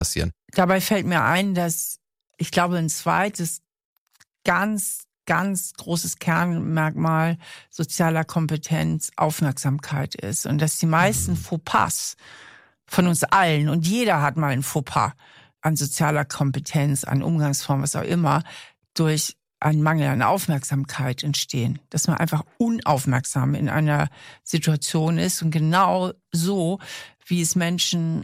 passieren. Dabei fällt mir ein, dass ich glaube, ein zweites ganz großes Kernmerkmal sozialer Kompetenz Aufmerksamkeit ist. Und dass die meisten Fauxpas von uns allen, und jeder hat mal ein Fauxpas an sozialer Kompetenz, an Umgangsform, was auch immer, durch einen Mangel an Aufmerksamkeit entstehen. Dass man einfach unaufmerksam in einer Situation ist. Und genau so, wie es Menschen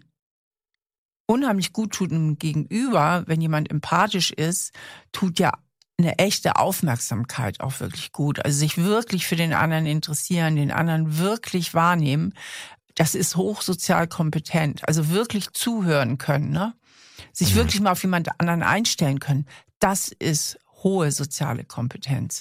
unheimlich gut tut im Gegenüber, wenn jemand empathisch ist, tut ja eine echte Aufmerksamkeit auch wirklich gut. Also sich wirklich für den anderen interessieren, den anderen wirklich wahrnehmen, das ist hochsozial kompetent. Also wirklich zuhören können, ne? Sich wirklich mal auf jemand anderen einstellen können. Das ist hohe soziale Kompetenz.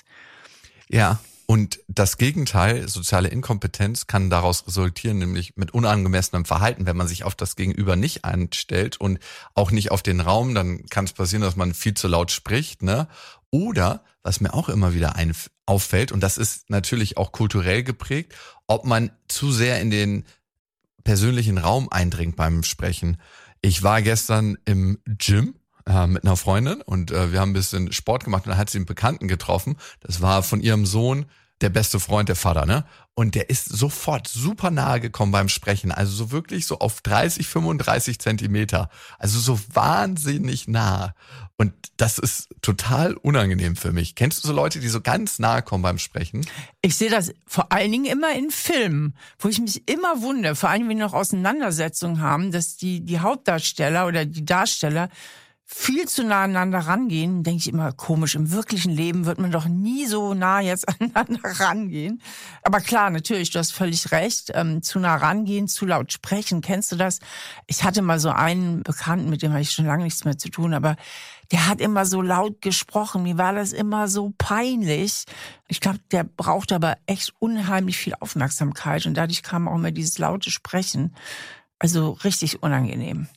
Ja, und das Gegenteil, soziale Inkompetenz, kann daraus resultieren, nämlich mit unangemessenem Verhalten, wenn man sich auf das Gegenüber nicht einstellt und auch nicht auf den Raum, dann kann es passieren, dass man viel zu laut spricht, ne? Oder, was mir auch immer wieder auffällt, und das ist natürlich auch kulturell geprägt, ob man zu sehr in den persönlichen Raum eindringt beim Sprechen. Ich war gestern im Gym mit einer Freundin und wir haben ein bisschen Sport gemacht und dann hat sie einen Bekannten getroffen. Das war von ihrem Sohn der beste Freund, der Vater, ne? Und der ist sofort super nahe gekommen beim Sprechen. Also so wirklich so auf 30, 35 Zentimeter. Also so wahnsinnig nah. Und das ist total unangenehm für mich. Kennst du so Leute, die so ganz nahe kommen beim Sprechen? Ich sehe das vor allen Dingen immer in Filmen, wo ich mich immer wundere, vor allem wenn wir noch Auseinandersetzungen haben, dass die Hauptdarsteller oder die Darsteller viel zu nah aneinander rangehen, denke ich immer, komisch, im wirklichen Leben wird man doch nie so nah jetzt aneinander rangehen. Aber klar, natürlich, du hast völlig recht, zu nah rangehen, zu laut sprechen, kennst du das? Ich hatte mal so einen Bekannten, mit dem habe ich schon lange nichts mehr zu tun, aber der hat immer so laut gesprochen, mir war das immer so peinlich. Ich glaube, der braucht aber echt unheimlich viel Aufmerksamkeit und dadurch kam auch immer dieses laute Sprechen. Also richtig unangenehm.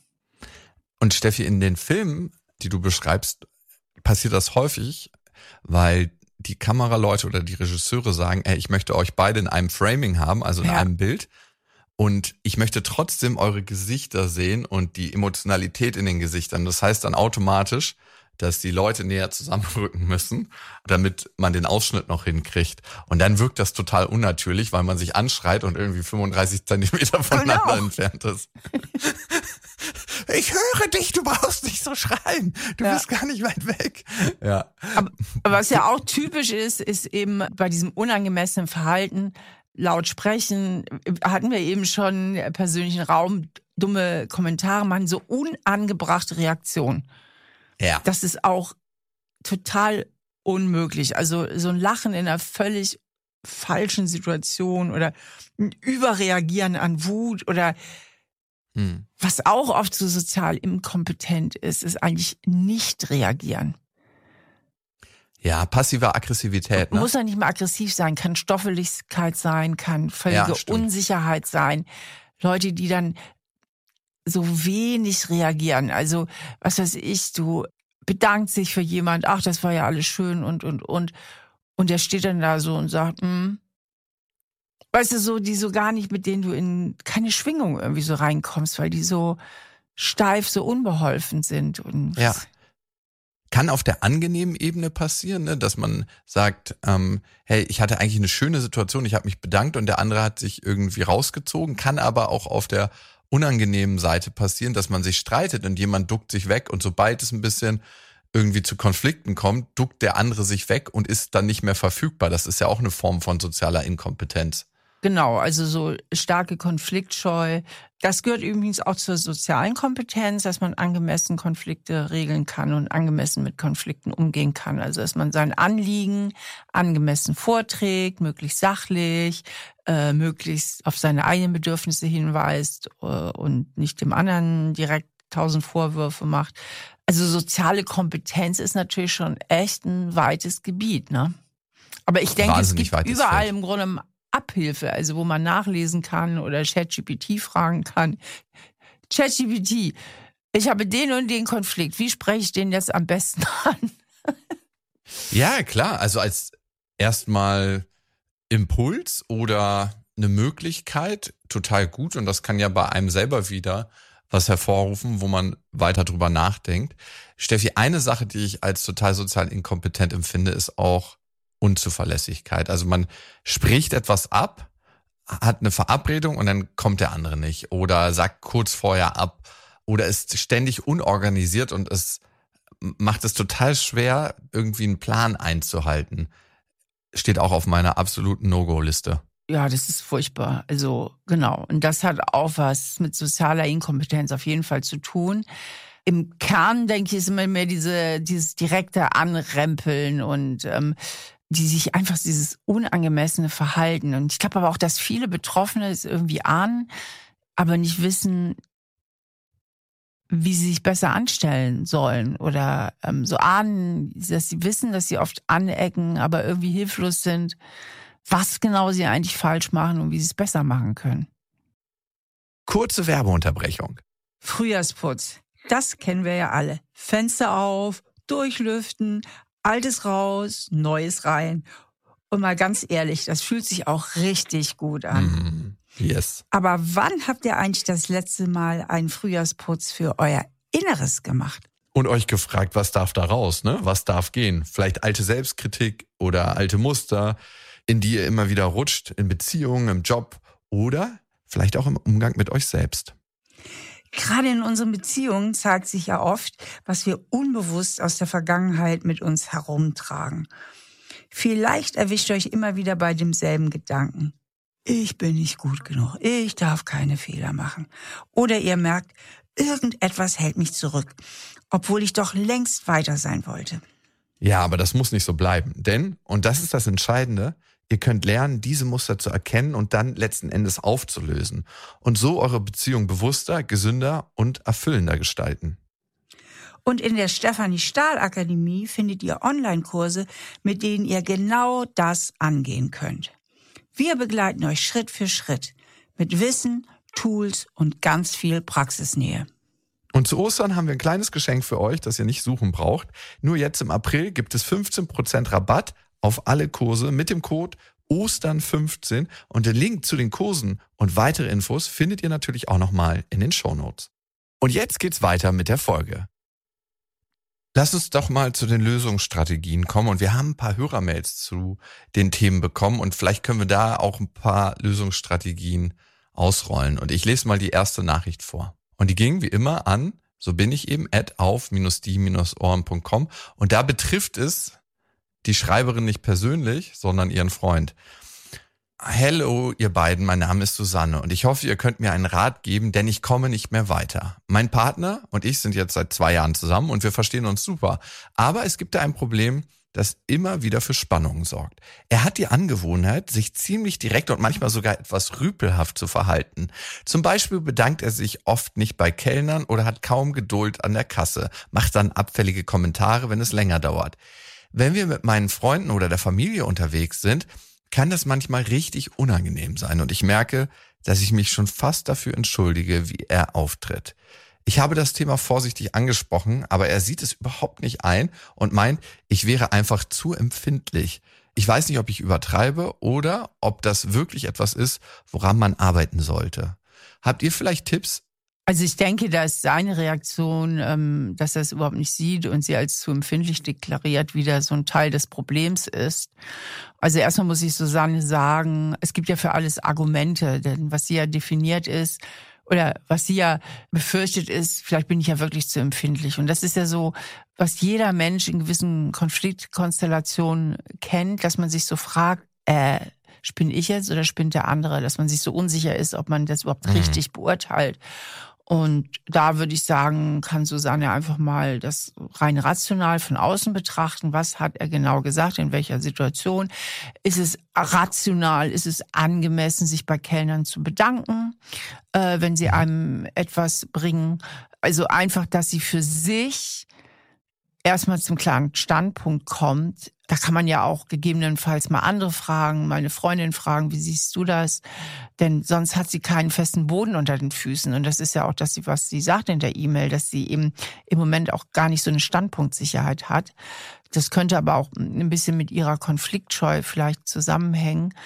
Und Steffi, in den Filmen, die du beschreibst, passiert das häufig, weil die Kameraleute oder die Regisseure sagen, ey, ich möchte euch beide in einem Framing haben, also in einem Bild. Und ich möchte trotzdem eure Gesichter sehen und die Emotionalität in den Gesichtern. Das heißt dann automatisch, dass die Leute näher zusammenrücken müssen, damit man den Ausschnitt noch hinkriegt. Und dann wirkt das total unnatürlich, weil man sich anschreit und irgendwie 35 Zentimeter voneinander entfernt ist. Ich höre dich, du brauchst nicht so schreien. Du bist gar nicht weit weg. Ja. Aber was ja auch typisch ist eben bei diesem unangemessenen Verhalten, laut sprechen, hatten wir eben schon persönlichen Raum, dumme Kommentare machen, so unangebrachte Reaktionen. Ja. Das ist auch total unmöglich. Also so ein Lachen in einer völlig falschen Situation oder ein Überreagieren an Wut oder was auch oft so sozial inkompetent ist eigentlich nicht reagieren. Ja, passive Aggressivität. Ne? Muss ja nicht mal aggressiv sein, kann Stoffeligkeit sein, kann völlige Unsicherheit sein. Leute, die dann so wenig reagieren. Also, was weiß ich, du bedankt sich für jemand, ach, das war ja alles schön und. Und der steht dann da so und sagt, weißt du, so, die so gar nicht, mit denen du in keine Schwingung irgendwie so reinkommst, weil die so steif, so unbeholfen sind. Und ja. Kann auf der angenehmen Ebene passieren, ne? Dass man sagt, hey, ich hatte eigentlich eine schöne Situation, ich habe mich bedankt und der andere hat sich irgendwie rausgezogen. Kann aber auch auf der unangenehmen Seite passieren, dass man sich streitet und jemand duckt sich weg und sobald es ein bisschen irgendwie zu Konflikten kommt, duckt der andere sich weg und ist dann nicht mehr verfügbar. Das ist ja auch eine Form von sozialer Inkompetenz. Genau, also so starke Konfliktscheu. Das gehört übrigens auch zur sozialen Kompetenz, dass man angemessen Konflikte regeln kann und angemessen mit Konflikten umgehen kann. Also dass man sein Anliegen angemessen vorträgt, möglichst sachlich, möglichst auf seine eigenen Bedürfnisse hinweist und nicht dem anderen direkt 1000 Vorwürfe macht. Also soziale Kompetenz ist natürlich schon echt ein weites Gebiet, ne? Aber ich denke, es gibt überall im Grunde Abhilfe, also wo man nachlesen kann oder ChatGPT fragen kann. ChatGPT, ich habe den und den Konflikt, wie spreche ich den jetzt am besten an? Ja, klar, also als erstmal Impuls oder eine Möglichkeit, total gut und das kann ja bei einem selber wieder was hervorrufen, wo man weiter drüber nachdenkt. Steffi, eine Sache, die ich als total sozial inkompetent empfinde, ist auch Unzuverlässigkeit. Also man spricht etwas ab, hat eine Verabredung und dann kommt der andere nicht oder sagt kurz vorher ab oder ist ständig unorganisiert und es macht es total schwer, irgendwie einen Plan einzuhalten. Steht auch auf meiner absoluten No-Go-Liste. Ja, das ist furchtbar. Also genau. Und das hat auch was mit sozialer Inkompetenz auf jeden Fall zu tun. Im Kern, denke ich, ist immer mehr dieses direkte Anrempeln und dieses unangemessene Verhalten. Und ich glaube aber auch, dass viele Betroffene es irgendwie ahnen, aber nicht wissen, wie sie sich besser anstellen sollen oder so ahnen, dass sie wissen, dass sie oft anecken, aber irgendwie hilflos sind, was genau sie eigentlich falsch machen und wie sie es besser machen können. Kurze Werbeunterbrechung. Frühjahrsputz, das kennen wir ja alle. Fenster auf, durchlüften, Altes raus, Neues rein. Und mal ganz ehrlich, das fühlt sich auch richtig gut an. Yes. Aber wann habt ihr eigentlich das letzte Mal einen Frühjahrsputz für euer Inneres gemacht? Und euch gefragt, was darf da raus, ne? Was darf gehen? Vielleicht alte Selbstkritik oder alte Muster, in die ihr immer wieder rutscht, in Beziehungen, im Job oder vielleicht auch im Umgang mit euch selbst. Gerade in unseren Beziehungen zeigt sich ja oft, was wir unbewusst aus der Vergangenheit mit uns herumtragen. Vielleicht erwischt euch immer wieder bei demselben Gedanken. Ich bin nicht gut genug, ich darf keine Fehler machen. Oder ihr merkt, irgendetwas hält mich zurück, obwohl ich doch längst weiter sein wollte. Ja, aber das muss nicht so bleiben. Denn, und das ist das Entscheidende, ihr könnt lernen, diese Muster zu erkennen und dann letzten Endes aufzulösen. Und so eure Beziehung bewusster, gesünder und erfüllender gestalten. Und in der Stefanie Stahl Akademie findet ihr Online-Kurse, mit denen ihr genau das angehen könnt. Wir begleiten euch Schritt für Schritt mit Wissen, Tools und ganz viel Praxisnähe. Und zu Ostern haben wir ein kleines Geschenk für euch, das ihr nicht suchen braucht. Nur jetzt im April gibt es 15% Rabatt auf alle Kurse mit dem Code Ostern15 und den Link zu den Kursen und weitere Infos findet ihr natürlich auch nochmal in den Shownotes. Und jetzt geht's weiter mit der Folge. Lass uns doch mal zu den Lösungsstrategien kommen und wir haben ein paar Hörermails zu den Themen bekommen und vielleicht können wir da auch ein paar Lösungsstrategien ausrollen. Und ich lese mal die erste Nachricht vor. Und die ging wie immer an, so bin ich eben, @auf-die-ohren.com und da betrifft es die Schreiberin nicht persönlich, sondern ihren Freund. Hello, ihr beiden, mein Name ist Susanne und ich hoffe, ihr könnt mir einen Rat geben, denn ich komme nicht mehr weiter. Mein Partner und ich sind jetzt seit 2 Jahren zusammen und wir verstehen uns super. Aber es gibt da ein Problem, das immer wieder für Spannungen sorgt. Er hat die Angewohnheit, sich ziemlich direkt und manchmal sogar etwas rüpelhaft zu verhalten. Zum Beispiel bedankt er sich oft nicht bei Kellnern oder hat kaum Geduld an der Kasse, macht dann abfällige Kommentare, wenn es länger dauert. Wenn wir mit meinen Freunden oder der Familie unterwegs sind, kann das manchmal richtig unangenehm sein und ich merke, dass ich mich schon fast dafür entschuldige, wie er auftritt. Ich habe das Thema vorsichtig angesprochen, aber er sieht es überhaupt nicht ein und meint, ich wäre einfach zu empfindlich. Ich weiß nicht, ob ich übertreibe oder ob das wirklich etwas ist, woran man arbeiten sollte. Habt ihr vielleicht Tipps? Also ich denke, dass seine Reaktion, dass er es überhaupt nicht sieht und sie als zu empfindlich deklariert, wieder so ein Teil des Problems ist. Also erstmal muss ich Susanne sagen, es gibt ja für alles Argumente, denn was sie ja definiert ist, oder was sie ja befürchtet ist, vielleicht bin ich ja wirklich zu empfindlich. Und das ist ja so, was jeder Mensch in gewissen Konfliktkonstellationen kennt, dass man sich so fragt, spinne ich jetzt oder spinnt der andere? Dass man sich so unsicher ist, ob man das überhaupt richtig beurteilt. Und da würde ich sagen, kann Susanne einfach mal das rein rational von außen betrachten. Was hat er genau gesagt, in welcher Situation? Ist es rational, ist es angemessen, sich bei Kellnern zu bedanken, wenn sie einem etwas bringen? Also einfach, dass sie für sich erstmal zum klaren Standpunkt kommt. Da kann man ja auch gegebenenfalls mal andere fragen, meine Freundin fragen, wie siehst du das? Denn sonst hat sie keinen festen Boden unter den Füßen. Und das ist ja auch das, was sie sagt in der E-Mail, dass sie eben im Moment auch gar nicht so eine Standpunktsicherheit hat. Das könnte aber auch ein bisschen mit ihrer Konfliktscheu vielleicht zusammenhängen.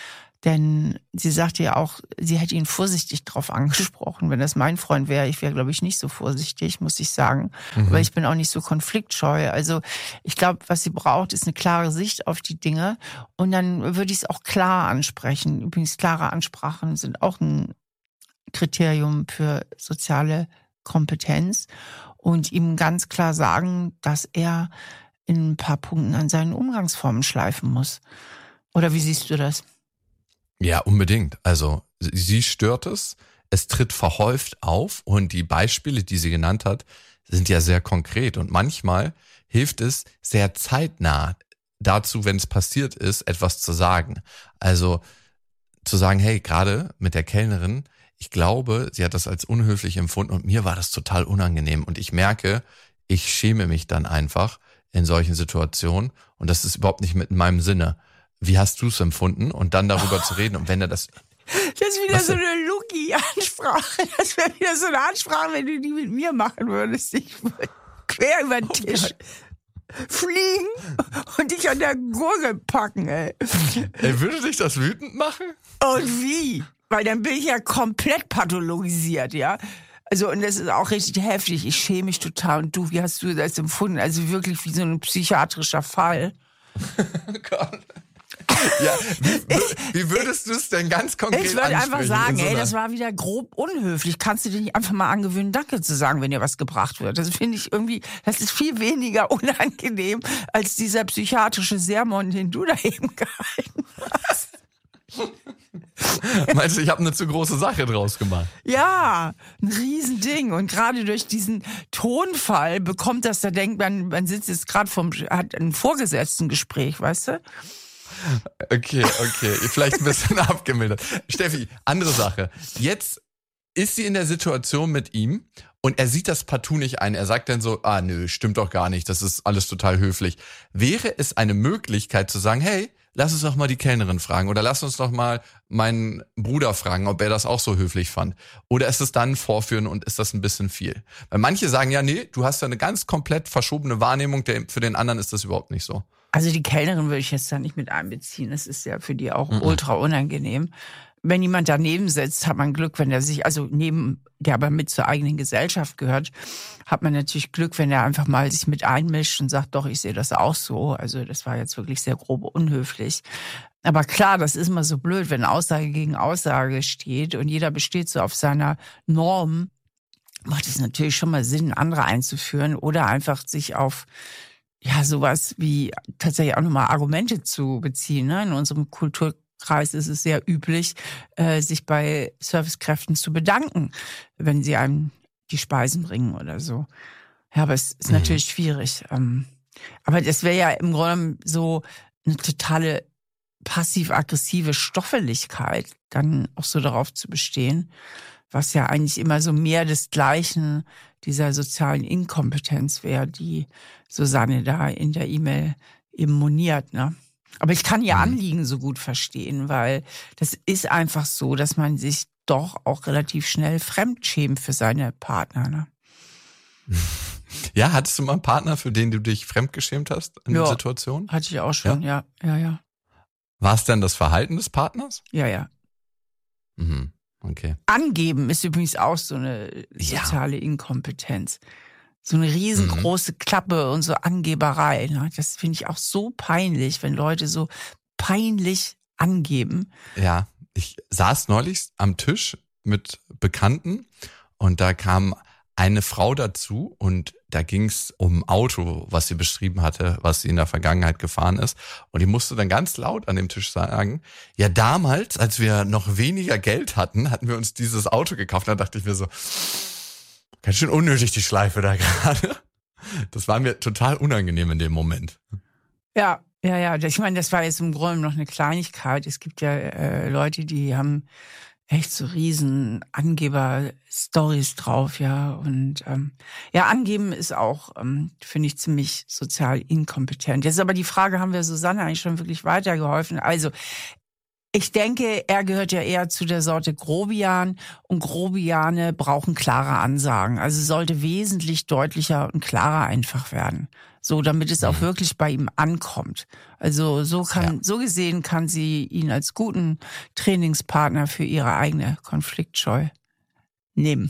Denn sie sagte ja auch, sie hätte ihn vorsichtig drauf angesprochen. Wenn das mein Freund wäre, ich wäre, glaube ich, nicht so vorsichtig, muss ich sagen. Aber ich bin auch nicht so konfliktscheu. Also ich glaube, was sie braucht, ist eine klare Sicht auf die Dinge. Und dann würde ich es auch klar ansprechen. Übrigens, klare Ansprachen sind auch ein Kriterium für soziale Kompetenz. Und ihm ganz klar sagen, dass er in ein paar Punkten an seinen Umgangsformen schleifen muss. Oder wie siehst du das? Ja, unbedingt. Also sie stört es. Es tritt verhäuft auf und die Beispiele, die sie genannt hat, sind ja sehr konkret. Und manchmal hilft es sehr zeitnah dazu, wenn es passiert ist, etwas zu sagen. Also zu sagen, hey, gerade mit der Kellnerin, ich glaube, sie hat das als unhöflich empfunden und mir war das total unangenehm. Und ich merke, ich schäme mich dann einfach in solchen Situationen und das ist überhaupt nicht mit in meinem Sinne. Wie hast du es empfunden? Und dann darüber zu reden. Und wenn er das... Das ist wieder so eine Luki-Ansprache. Das wäre wieder so eine Ansprache, wenn du die mit mir machen würdest. Ich würde quer über den Tisch fliegen und dich an der Gurgel packen, ey. Ey, würde dich das wütend machen? Und wie? Weil dann bin ich ja komplett pathologisiert, ja. Also, und das ist auch richtig heftig. Ich schäme mich total. Und du, wie hast du das empfunden? Also wirklich wie so ein psychiatrischer Fall. Oh Gott. Ja, wie würdest du es denn ganz konkret Ich würde einfach sagen, so das war wieder grob unhöflich. Kannst du dir nicht einfach mal angewöhnen, Danke zu sagen, wenn dir was gebracht wird? Das finde ich irgendwie, das ist viel weniger unangenehm als dieser psychiatrische Sermon, den du da eben gehalten hast. Meinst du, ich habe eine zu große Sache draus gemacht? Ja, ein Riesending. Und gerade durch diesen Tonfall bekommt das, da denkt man sitzt jetzt gerade hat ein Vorgesetztengespräch, weißt du? Okay. Vielleicht ein bisschen abgemildert. Steffi, andere Sache. Jetzt ist sie in der Situation mit ihm und er sieht das partout nicht ein. Er sagt dann so, nö, stimmt doch gar nicht, das ist alles total höflich. Wäre es eine Möglichkeit zu sagen, hey, lass uns doch mal die Kellnerin fragen oder lass uns doch mal meinen Bruder fragen, ob er das auch so höflich fand. Oder ist es dann Vorführen und ist das ein bisschen viel? Weil manche sagen, ja, nee, du hast ja eine ganz komplett verschobene Wahrnehmung, für den anderen ist das überhaupt nicht so. Also die Kellnerin würde ich jetzt da nicht mit einbeziehen. Das ist ja für die auch ultra unangenehm. Wenn jemand daneben sitzt, hat man Glück, wenn der sich, also der aber mit zur eigenen Gesellschaft gehört, hat man natürlich Glück, wenn er einfach mal sich mit einmischt und sagt, doch, ich sehe das auch so. Also das war jetzt wirklich sehr grob unhöflich. Aber klar, das ist immer so blöd, wenn Aussage gegen Aussage steht und jeder besteht so auf seiner Norm, macht es natürlich schon mal Sinn, andere einzuführen oder einfach sich auf sowas wie tatsächlich auch nochmal Argumente zu beziehen. Ne? In unserem Kulturkreis ist es sehr üblich, sich bei Servicekräften zu bedanken, wenn sie einem die Speisen bringen oder so. Ja, aber es ist natürlich schwierig. Aber das wäre ja im Grunde so eine totale passiv-aggressive Stoffeligkeit, dann auch so darauf zu bestehen, was ja eigentlich immer so mehr desgleichen dieser sozialen Inkompetenz wäre, die Susanne da in der E-Mail eben moniert, ne? Aber ich kann ihr Anliegen so gut verstehen, weil das ist einfach so, dass man sich doch auch relativ schnell fremdschämt für seine Partner, ne? Ja, hattest du mal einen Partner, für den du dich fremdgeschämt hast in der Situation? Hatte ich auch schon, ja. War es denn das Verhalten des Partners? Ja. Mhm. Okay. Angeben ist übrigens auch so eine soziale Inkompetenz. So eine riesengroße Klappe und so Angeberei. Ne? Das finde ich auch so peinlich, wenn Leute so peinlich angeben. Ja, ich saß neulich am Tisch mit Bekannten und da kam eine Frau dazu und da ging es um Auto, was sie beschrieben hatte, was sie in der Vergangenheit gefahren ist. Und die musste dann ganz laut an dem Tisch sagen, ja damals, als wir noch weniger Geld hatten, hatten wir uns dieses Auto gekauft. Da dachte ich mir so, ganz schön unnötig die Schleife da gerade. Das war mir total unangenehm in dem Moment. Ja. Ich meine, das war jetzt im Grunde noch eine Kleinigkeit. Es gibt ja Leute, die haben echt so riesen Angeber-Stories drauf, ja. Und angeben ist auch, finde ich, ziemlich sozial inkompetent. Jetzt ist aber die Frage, haben wir Susanne eigentlich schon wirklich weitergeholfen? Also, Ich denke, er gehört ja eher zu der Sorte Grobian und Grobiane brauchen klare Ansagen. Also sollte wesentlich deutlicher und klarer einfach werden. So, damit es auch wirklich bei ihm ankommt. Also so gesehen kann sie ihn als guten Trainingspartner für ihre eigene Konfliktscheu nehmen.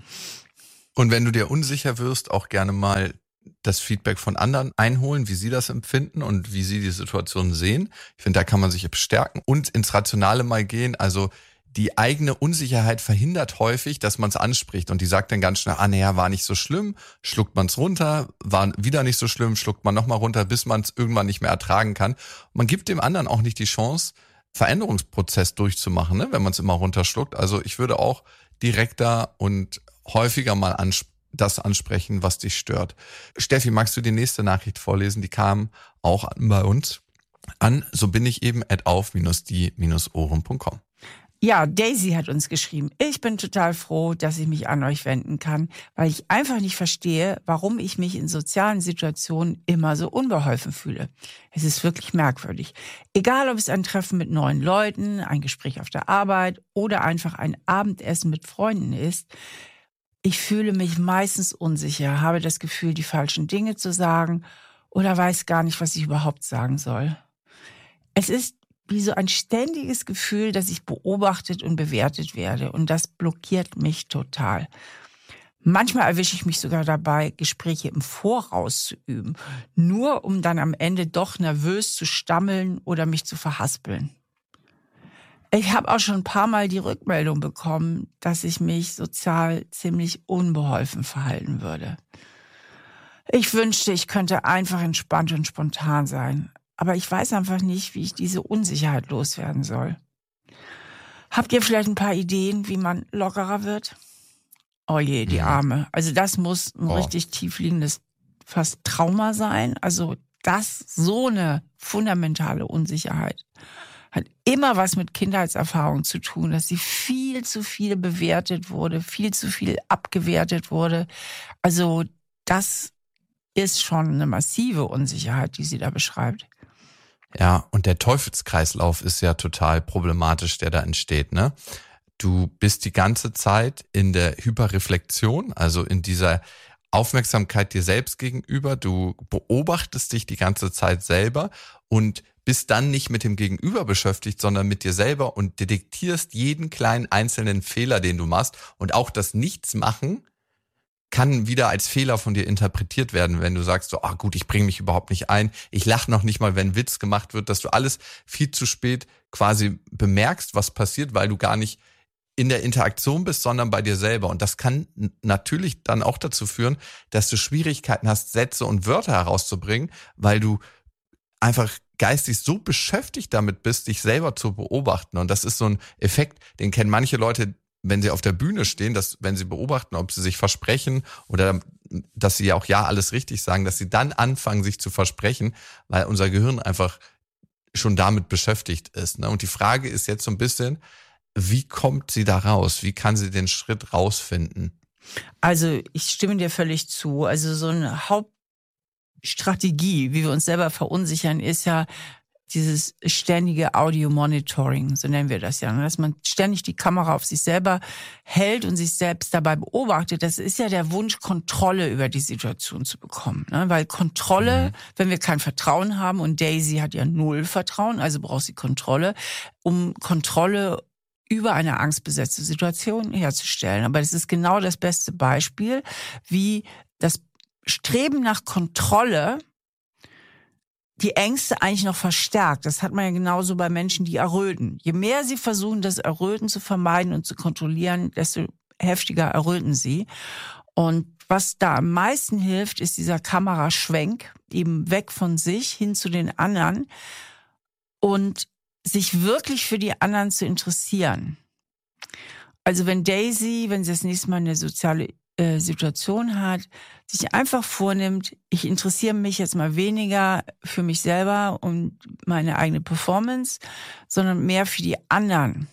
Und wenn du dir unsicher wirst, auch gerne mal das Feedback von anderen einholen, wie sie das empfinden und wie sie die Situation sehen. Ich finde, da kann man sich bestärken und ins Rationale mal gehen. Also die eigene Unsicherheit verhindert häufig, dass man es anspricht und die sagt dann ganz schnell, naja, war nicht so schlimm, schluckt man es runter, war wieder nicht so schlimm, schluckt man nochmal runter, bis man es irgendwann nicht mehr ertragen kann. Man gibt dem anderen auch nicht die Chance, Veränderungsprozess durchzumachen, ne, wenn man es immer runterschluckt. Also ich würde auch direkter und häufiger mal das ansprechen, was dich stört. Steffi, magst du die nächste Nachricht vorlesen? Die kam auch bei uns an. So bin ich eben @auf-die-ohren.com. Ja, Daisy hat uns geschrieben, ich bin total froh, dass ich mich an euch wenden kann, weil ich einfach nicht verstehe, warum ich mich in sozialen Situationen immer so unbeholfen fühle. Es ist wirklich merkwürdig. Egal, ob es ein Treffen mit neuen Leuten, ein Gespräch auf der Arbeit oder einfach ein Abendessen mit Freunden ist, ich fühle mich meistens unsicher, habe das Gefühl, die falschen Dinge zu sagen oder weiß gar nicht, was ich überhaupt sagen soll. Es ist wie so ein ständiges Gefühl, dass ich beobachtet und bewertet werde und das blockiert mich total. Manchmal erwische ich mich sogar dabei, Gespräche im Voraus zu üben, nur um dann am Ende doch nervös zu stammeln oder mich zu verhaspeln. Ich habe auch schon ein paar Mal die Rückmeldung bekommen, dass ich mich sozial ziemlich unbeholfen verhalten würde. Ich wünschte, ich könnte einfach entspannt und spontan sein. Aber ich weiß einfach nicht, wie ich diese Unsicherheit loswerden soll. Habt ihr vielleicht ein paar Ideen, wie man lockerer wird? Oh je, die Arme. Also das muss ein richtig tiefliegendes, fast Trauma sein. Also das, so eine fundamentale Unsicherheit hat immer was mit Kindheitserfahrung zu tun, dass sie viel zu viel bewertet wurde, viel zu viel abgewertet wurde. Also das ist schon eine massive Unsicherheit, die sie da beschreibt. Ja, und der Teufelskreislauf ist ja total problematisch, der da entsteht, ne? Du bist die ganze Zeit in der Hyperreflexion, also in dieser Aufmerksamkeit dir selbst gegenüber. Du beobachtest dich die ganze Zeit selber und bist dann nicht mit dem Gegenüber beschäftigt, sondern mit dir selber und detektierst jeden kleinen einzelnen Fehler, den du machst. Und auch das Nichtsmachen kann wieder als Fehler von dir interpretiert werden, wenn du sagst, so, gut, ich bringe mich überhaupt nicht ein, ich lache noch nicht mal, wenn Witz gemacht wird, dass du alles viel zu spät quasi bemerkst, was passiert, weil du gar nicht in der Interaktion bist, sondern bei dir selber. Und das kann natürlich dann auch dazu führen, dass du Schwierigkeiten hast, Sätze und Wörter herauszubringen, weil du einfach geistig so beschäftigt damit bist, dich selber zu beobachten. Und das ist so ein Effekt, den kennen manche Leute, wenn sie auf der Bühne stehen, dass wenn sie beobachten, ob sie sich versprechen oder dass sie ja auch alles richtig sagen, dass sie dann anfangen, sich zu versprechen, weil unser Gehirn einfach schon damit beschäftigt ist. Und die Frage ist jetzt so ein bisschen, wie kommt sie da raus? Wie kann sie den Schritt rausfinden? Also ich stimme dir völlig zu. Also so eine Hauptstrategie, wie wir uns selber verunsichern, ist ja dieses ständige Audio-Monitoring, so nennen wir das ja. Dass man ständig die Kamera auf sich selber hält und sich selbst dabei beobachtet. Das ist ja der Wunsch, Kontrolle über die Situation zu bekommen. Weil Kontrolle, wenn wir kein Vertrauen haben, und Daisy hat ja 0 Vertrauen, also braucht sie Kontrolle, um Kontrolle über eine angstbesetzte Situation herzustellen. Aber das ist genau das beste Beispiel, wie das Streben nach Kontrolle die Ängste eigentlich noch verstärkt. Das hat man ja genauso bei Menschen, die erröten. Je mehr sie versuchen, das Erröten zu vermeiden und zu kontrollieren, desto heftiger erröten sie. Und was da am meisten hilft, ist dieser Kameraschwenk, eben weg von sich hin zu den anderen und sich wirklich für die anderen zu interessieren. Also wenn Daisy, wenn sie das nächste Mal eine soziale Situation hat, sich einfach vornimmt, ich interessiere mich jetzt mal weniger für mich selber und meine eigene Performance, sondern mehr für die anderen,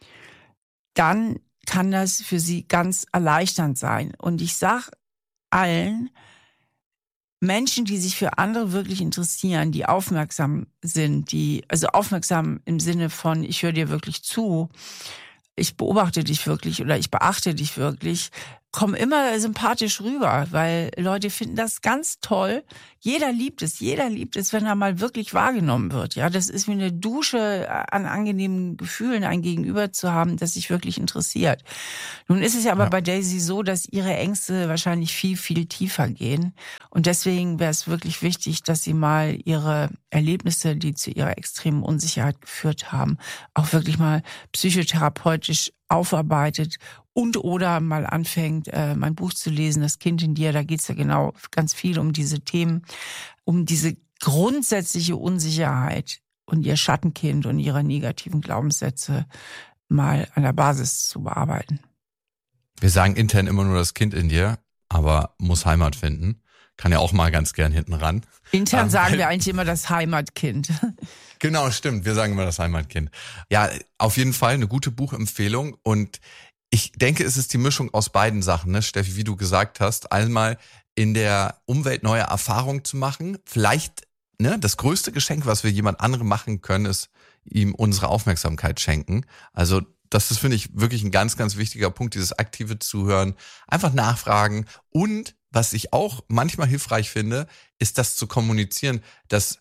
dann kann das für sie ganz erleichternd sein. Und ich sage allen, Menschen, die sich für andere wirklich interessieren, die aufmerksam sind, also aufmerksam im Sinne von, ich höre dir wirklich zu, ich beobachte dich wirklich oder ich beachte dich wirklich, kommen immer sympathisch rüber, weil Leute finden das ganz toll. Jeder liebt es, wenn er mal wirklich wahrgenommen wird. Ja, das ist wie eine Dusche an angenehmen Gefühlen, ein Gegenüber zu haben, das sich wirklich interessiert. Nun ist es ja aber bei Daisy so, dass ihre Ängste wahrscheinlich viel, viel tiefer gehen. Und deswegen wäre es wirklich wichtig, dass sie mal ihre Erlebnisse, die zu ihrer extremen Unsicherheit geführt haben, auch wirklich mal psychotherapeutisch aufarbeitet und oder mal anfängt, mein Buch zu lesen, Das Kind in dir. Da geht's ja genau ganz viel um diese Themen, um diese grundsätzliche Unsicherheit und ihr Schattenkind und ihre negativen Glaubenssätze mal an der Basis zu bearbeiten. Wir sagen intern immer nur das Kind in dir, aber muss Heimat finden. Kann ja auch mal ganz gern hinten ran. Intern sagen wir eigentlich immer das Heimatkind. Genau, stimmt. Wir sagen immer das Heimatkind. Ja, auf jeden Fall eine gute Buchempfehlung. Und ich denke, es ist die Mischung aus beiden Sachen, ne, Steffi, wie du gesagt hast. Einmal in der Umwelt neue Erfahrungen zu machen. Vielleicht, ne, das größte Geschenk, was wir jemand anderem machen können, ist ihm unsere Aufmerksamkeit schenken. Also das ist, finde ich, wirklich ein ganz, ganz wichtiger Punkt, dieses aktive Zuhören, einfach nachfragen. Und was ich auch manchmal hilfreich finde, ist das zu kommunizieren, dass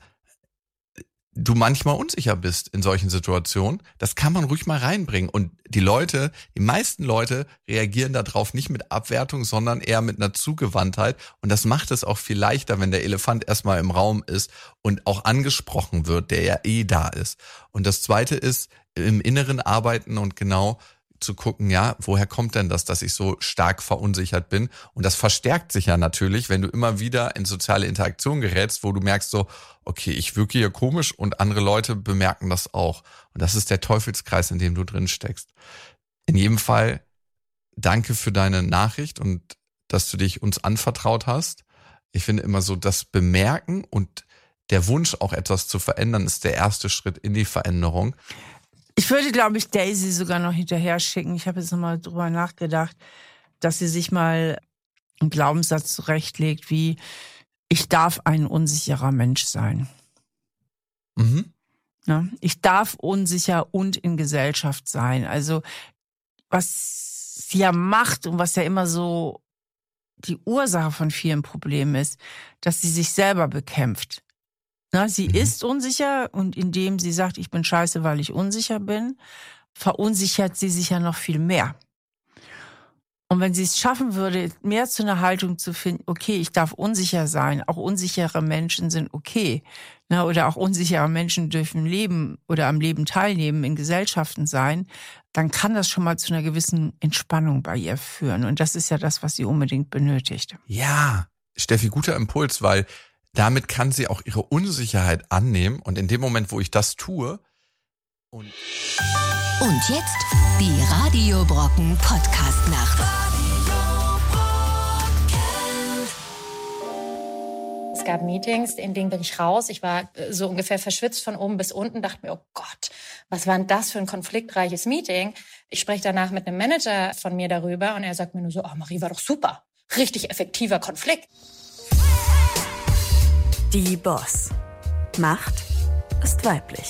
du manchmal unsicher bist in solchen Situationen. Das kann man ruhig mal reinbringen. Und die meisten Leute reagieren darauf nicht mit Abwertung, sondern eher mit einer Zugewandtheit. Und das macht es auch viel leichter, wenn der Elefant erstmal im Raum ist und auch angesprochen wird, der ja da ist. Und das Zweite ist, im Inneren arbeiten und genau zu gucken, ja, woher kommt denn das, dass ich so stark verunsichert bin? Und das verstärkt sich ja natürlich, wenn du immer wieder in soziale Interaktion gerätst, wo du merkst so, okay, ich wirke hier komisch und andere Leute bemerken das auch. Und das ist der Teufelskreis, in dem du drin steckst. In jedem Fall, danke für deine Nachricht und dass du dich uns anvertraut hast. Ich finde immer so, das Bemerken und der Wunsch, auch etwas zu verändern, ist der erste Schritt in die Veränderung. Ich würde, glaube ich, Daisy sogar noch hinterher schicken. Ich habe jetzt nochmal drüber nachgedacht, dass sie sich mal einen Glaubenssatz zurechtlegt, wie ich darf ein unsicherer Mensch sein. Mhm. Ja, ich darf unsicher und in Gesellschaft sein. Also was sie ja macht und was ja immer so die Ursache von vielen Problemen ist, dass sie sich selber bekämpft. Na, sie ist unsicher und indem sie sagt, ich bin scheiße, weil ich unsicher bin, verunsichert sie sich ja noch viel mehr. Und wenn sie es schaffen würde, mehr zu einer Haltung zu finden, okay, ich darf unsicher sein, auch unsichere Menschen sind okay, na, oder auch unsichere Menschen dürfen leben oder am Leben teilnehmen, in Gesellschaften sein, dann kann das schon mal zu einer gewissen Entspannung bei ihr führen. Und das ist ja das, was sie unbedingt benötigt. Ja, Steffi, guter Impuls, weil damit kann sie auch ihre Unsicherheit annehmen. Und in dem Moment, wo ich das tue. Und jetzt die Radio Brocken Podcast-Nacht. Es gab Meetings, in denen bin ich raus. Ich war so ungefähr verschwitzt von oben bis unten, dachte mir, oh Gott, was war denn das für ein konfliktreiches Meeting? Ich spreche danach mit einem Manager von mir darüber und er sagt mir nur so, oh, Marie, war doch super. Richtig effektiver Konflikt. Die Boss. Macht ist weiblich.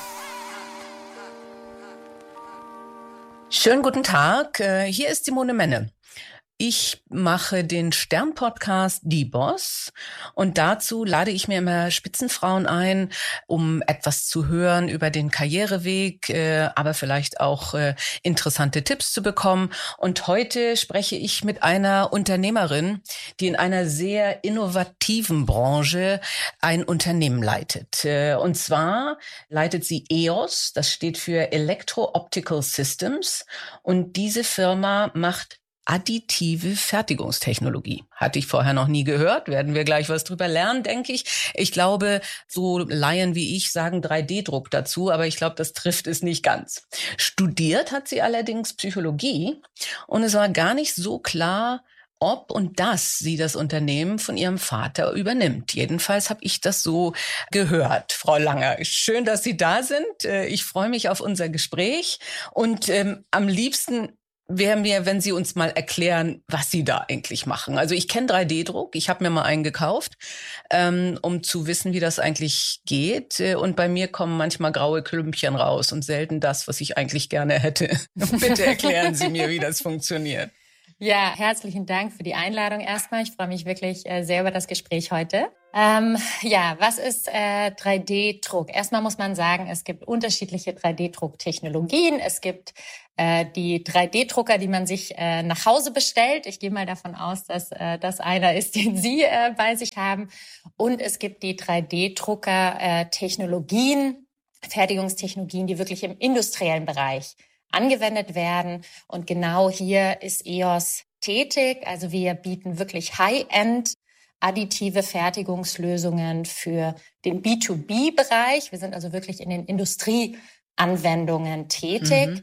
Schönen guten Tag, hier ist Simone Menne. Ich mache den Stern-Podcast Die Boss und dazu lade ich mir immer Spitzenfrauen ein, um etwas zu hören über den Karriereweg, aber vielleicht auch interessante Tipps zu bekommen. Und heute spreche ich mit einer Unternehmerin, die in einer sehr innovativen Branche ein Unternehmen leitet. Und zwar leitet sie EOS, das steht für Electro-Optical Systems, und diese Firma macht additive Fertigungstechnologie. Hatte ich vorher noch nie gehört, werden wir gleich was drüber lernen, denke ich. Ich glaube, so Laien wie ich sagen 3D-Druck dazu, aber ich glaube, das trifft es nicht ganz. Studiert hat sie allerdings Psychologie und es war gar nicht so klar, ob und dass sie das Unternehmen von ihrem Vater übernimmt. Jedenfalls habe ich das so gehört. Frau Langer, schön, dass Sie da sind. Ich freue mich auf unser Gespräch und am liebsten wäre mir, wenn Sie uns mal erklären, was Sie da eigentlich machen. Also ich kenne 3D-Druck, ich habe mir mal einen gekauft, um zu wissen, wie das eigentlich geht. Und bei mir kommen manchmal graue Klümpchen raus und selten das, was ich eigentlich gerne hätte. Bitte erklären Sie mir, wie das funktioniert. Ja, herzlichen Dank für die Einladung erstmal. Ich freue mich wirklich sehr über das Gespräch heute. Was ist 3D-Druck? Erstmal muss man sagen, es gibt unterschiedliche 3D-Drucktechnologien. Es gibt die 3D-Drucker, die man sich nach Hause bestellt. Ich gehe mal davon aus, dass das einer ist, den Sie bei sich haben. Und es gibt die 3D-Drucker-Technologien, Fertigungstechnologien, die wirklich im industriellen Bereich angewendet werden. Und genau hier ist EOS tätig. Also wir bieten wirklich High-End additive Fertigungslösungen für den B2B-Bereich. Wir sind also wirklich in den Industrieanwendungen tätig.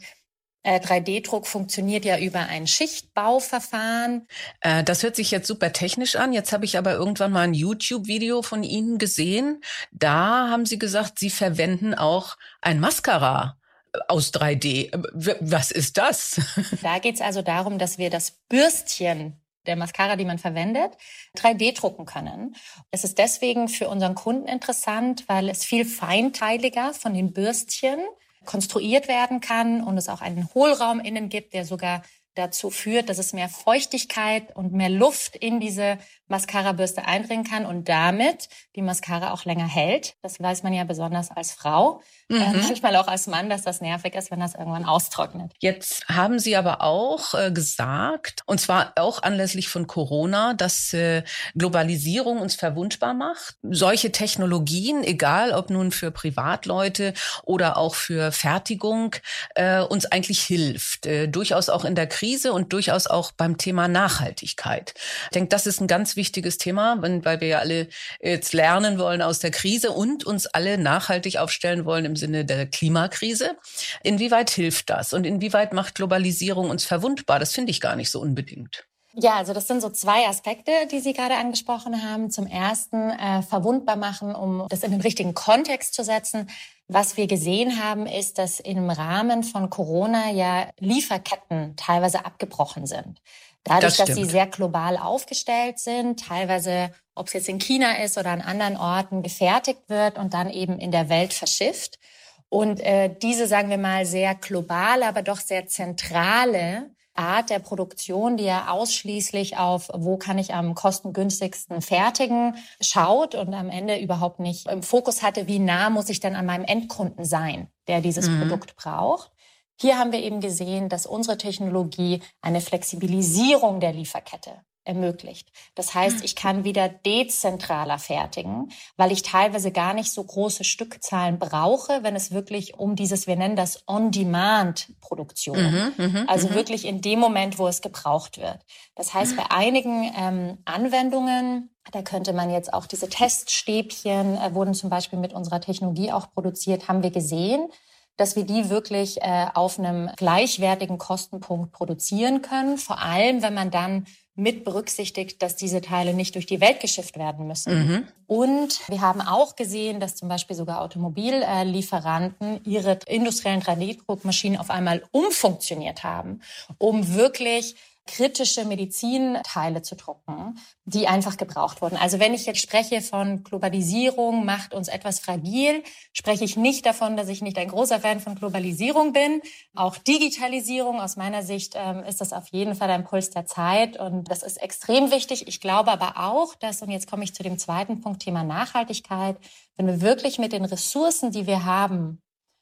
3D-Druck funktioniert ja über ein Schichtbauverfahren. Das hört sich jetzt super technisch an. Jetzt habe ich aber irgendwann mal ein YouTube-Video von Ihnen gesehen. Da haben Sie gesagt, Sie verwenden auch ein Mascara aus 3D. Was ist das? Da geht es also darum, dass wir das Bürstchen der Mascara, die man verwendet, 3D drucken können. Es ist deswegen für unseren Kunden interessant, weil es viel feinteiliger von den Bürstchen konstruiert werden kann und es auch einen Hohlraum innen gibt, der sogar dazu führt, dass es mehr Feuchtigkeit und mehr Luft in diese Mascara-Bürste eindringen kann und damit die Mascara auch länger hält. Das weiß man ja besonders als Frau, manchmal auch als Mann, dass das nervig ist, wenn das irgendwann austrocknet. Jetzt haben Sie aber auch gesagt, und zwar auch anlässlich von Corona, dass Globalisierung uns verwundbar macht. Solche Technologien, egal ob nun für Privatleute oder auch für Fertigung, uns eigentlich hilft. Durchaus auch in der Krise und durchaus auch beim Thema Nachhaltigkeit. Ich denke, das ist ein ganz wichtiges Thema, weil wir ja alle jetzt lernen wollen aus der Krise und uns alle nachhaltig aufstellen wollen im Sinne der Klimakrise. Inwieweit hilft das und inwieweit macht Globalisierung uns verwundbar? Das finde ich gar nicht so unbedingt. Ja, also das sind so zwei Aspekte, die Sie gerade angesprochen haben. Zum ersten verwundbar machen, um das in den richtigen Kontext zu setzen. Was wir gesehen haben, ist, dass im Rahmen von Corona ja Lieferketten teilweise abgebrochen sind. Dadurch, dass sie sehr global aufgestellt sind, teilweise, ob es jetzt in China ist oder an anderen Orten, gefertigt wird und dann eben in der Welt verschifft. Und diese, sagen wir mal, sehr globale, aber doch sehr zentrale Art der Produktion, die ja ausschließlich auf, wo kann ich am kostengünstigsten fertigen, schaut und am Ende überhaupt nicht im Fokus hatte, wie nah muss ich denn an meinem Endkunden sein, der dieses Produkt braucht. Hier haben wir eben gesehen, dass unsere Technologie eine Flexibilisierung der Lieferkette ermöglicht. Das heißt, ich kann wieder dezentraler fertigen, weil ich teilweise gar nicht so große Stückzahlen brauche, wenn es wirklich um dieses, wir nennen das On-Demand-Produktion, also wirklich in dem Moment, wo es gebraucht wird. Das heißt, bei einigen Anwendungen, da könnte man jetzt auch diese Teststäbchen, wurden zum Beispiel mit unserer Technologie auch produziert, haben wir gesehen, dass wir die wirklich auf einem gleichwertigen Kostenpunkt produzieren können. Vor allem, wenn man dann mit berücksichtigt, dass diese Teile nicht durch die Welt geschifft werden müssen. Und wir haben auch gesehen, dass zum Beispiel sogar Automobillieferanten ihre industriellen 3D-Druckmaschinen auf einmal umfunktioniert haben, um wirklich kritische Medizinteile zu drucken, die einfach gebraucht wurden. Also wenn ich jetzt spreche von Globalisierung macht uns etwas fragil, spreche ich nicht davon, dass ich nicht ein großer Fan von Globalisierung bin. Auch Digitalisierung, aus meiner Sicht, ist das auf jeden Fall ein Puls der Zeit und das ist extrem wichtig. Ich glaube aber auch, dass, und jetzt komme ich zu dem zweiten Punkt, Thema Nachhaltigkeit, wenn wir wirklich mit den Ressourcen, die wir haben,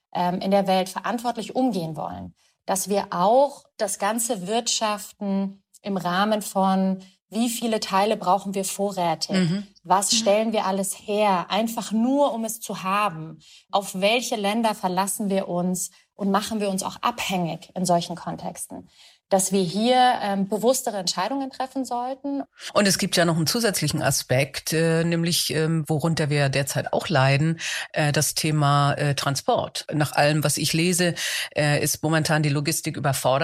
in der Welt verantwortlich umgehen wollen, dass wir auch das ganze Wirtschaften im Rahmen von, wie viele Teile brauchen wir vorrätig, was stellen wir alles her, einfach nur, um es zu haben, auf welche Länder verlassen wir uns und machen wir uns auch abhängig in solchen Kontexten, dass wir hier bewusstere Entscheidungen treffen sollten. Und es gibt ja noch einen zusätzlichen Aspekt, nämlich worunter wir derzeit auch leiden, das Thema Transport. Nach allem, was ich lese, ist momentan die Logistik überfordert.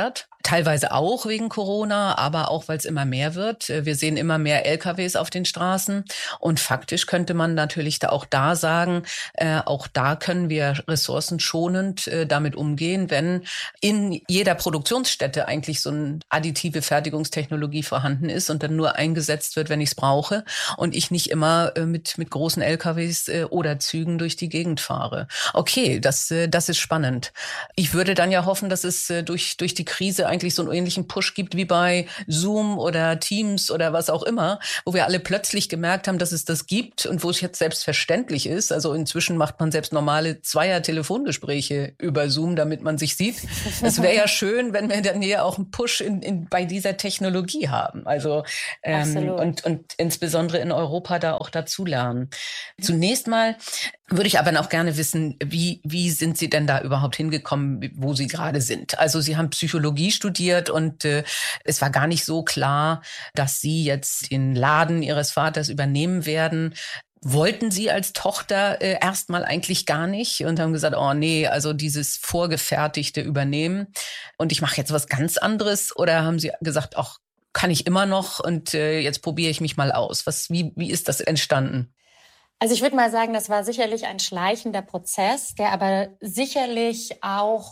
Teilweise auch wegen Corona, aber auch, weil es immer mehr wird. Wir sehen immer mehr LKWs auf den Straßen. Und faktisch könnte man natürlich auch da sagen, auch da können wir ressourcenschonend damit umgehen, wenn in jeder Produktionsstätte eigentlich so eine additive Fertigungstechnologie vorhanden ist und dann nur eingesetzt wird, wenn ich es brauche und ich nicht immer mit großen LKWs oder Zügen durch die Gegend fahre. Okay, das ist spannend. Ich würde dann ja hoffen, dass es durch die Krise eigentlich so einen ähnlichen Push gibt wie bei Zoom oder Teams oder was auch immer, wo wir alle plötzlich gemerkt haben, dass es das gibt und wo es jetzt selbstverständlich ist. Also inzwischen macht man selbst normale Zweier-Telefongespräche über Zoom, damit man sich sieht. Es wäre ja schön, wenn wir dann hier auch einen Push bei dieser Technologie haben. Also und insbesondere in Europa da auch dazulernen. Zunächst mal würde ich aber noch gerne wissen, wie sind Sie denn da überhaupt hingekommen, wo Sie gerade sind? Also Sie haben Psychologie studiert und es war gar nicht so klar, dass Sie jetzt den Laden Ihres Vaters übernehmen werden. Wollten Sie als Tochter erstmal eigentlich gar nicht und haben gesagt, oh nee, also dieses Vorgefertigte übernehmen und ich mache jetzt was ganz anderes? Oder haben Sie gesagt, ach, kann ich immer noch und jetzt probiere ich mich mal aus? Wie ist das entstanden? Also ich würde mal sagen, das war sicherlich ein schleichender Prozess, der aber sicherlich auch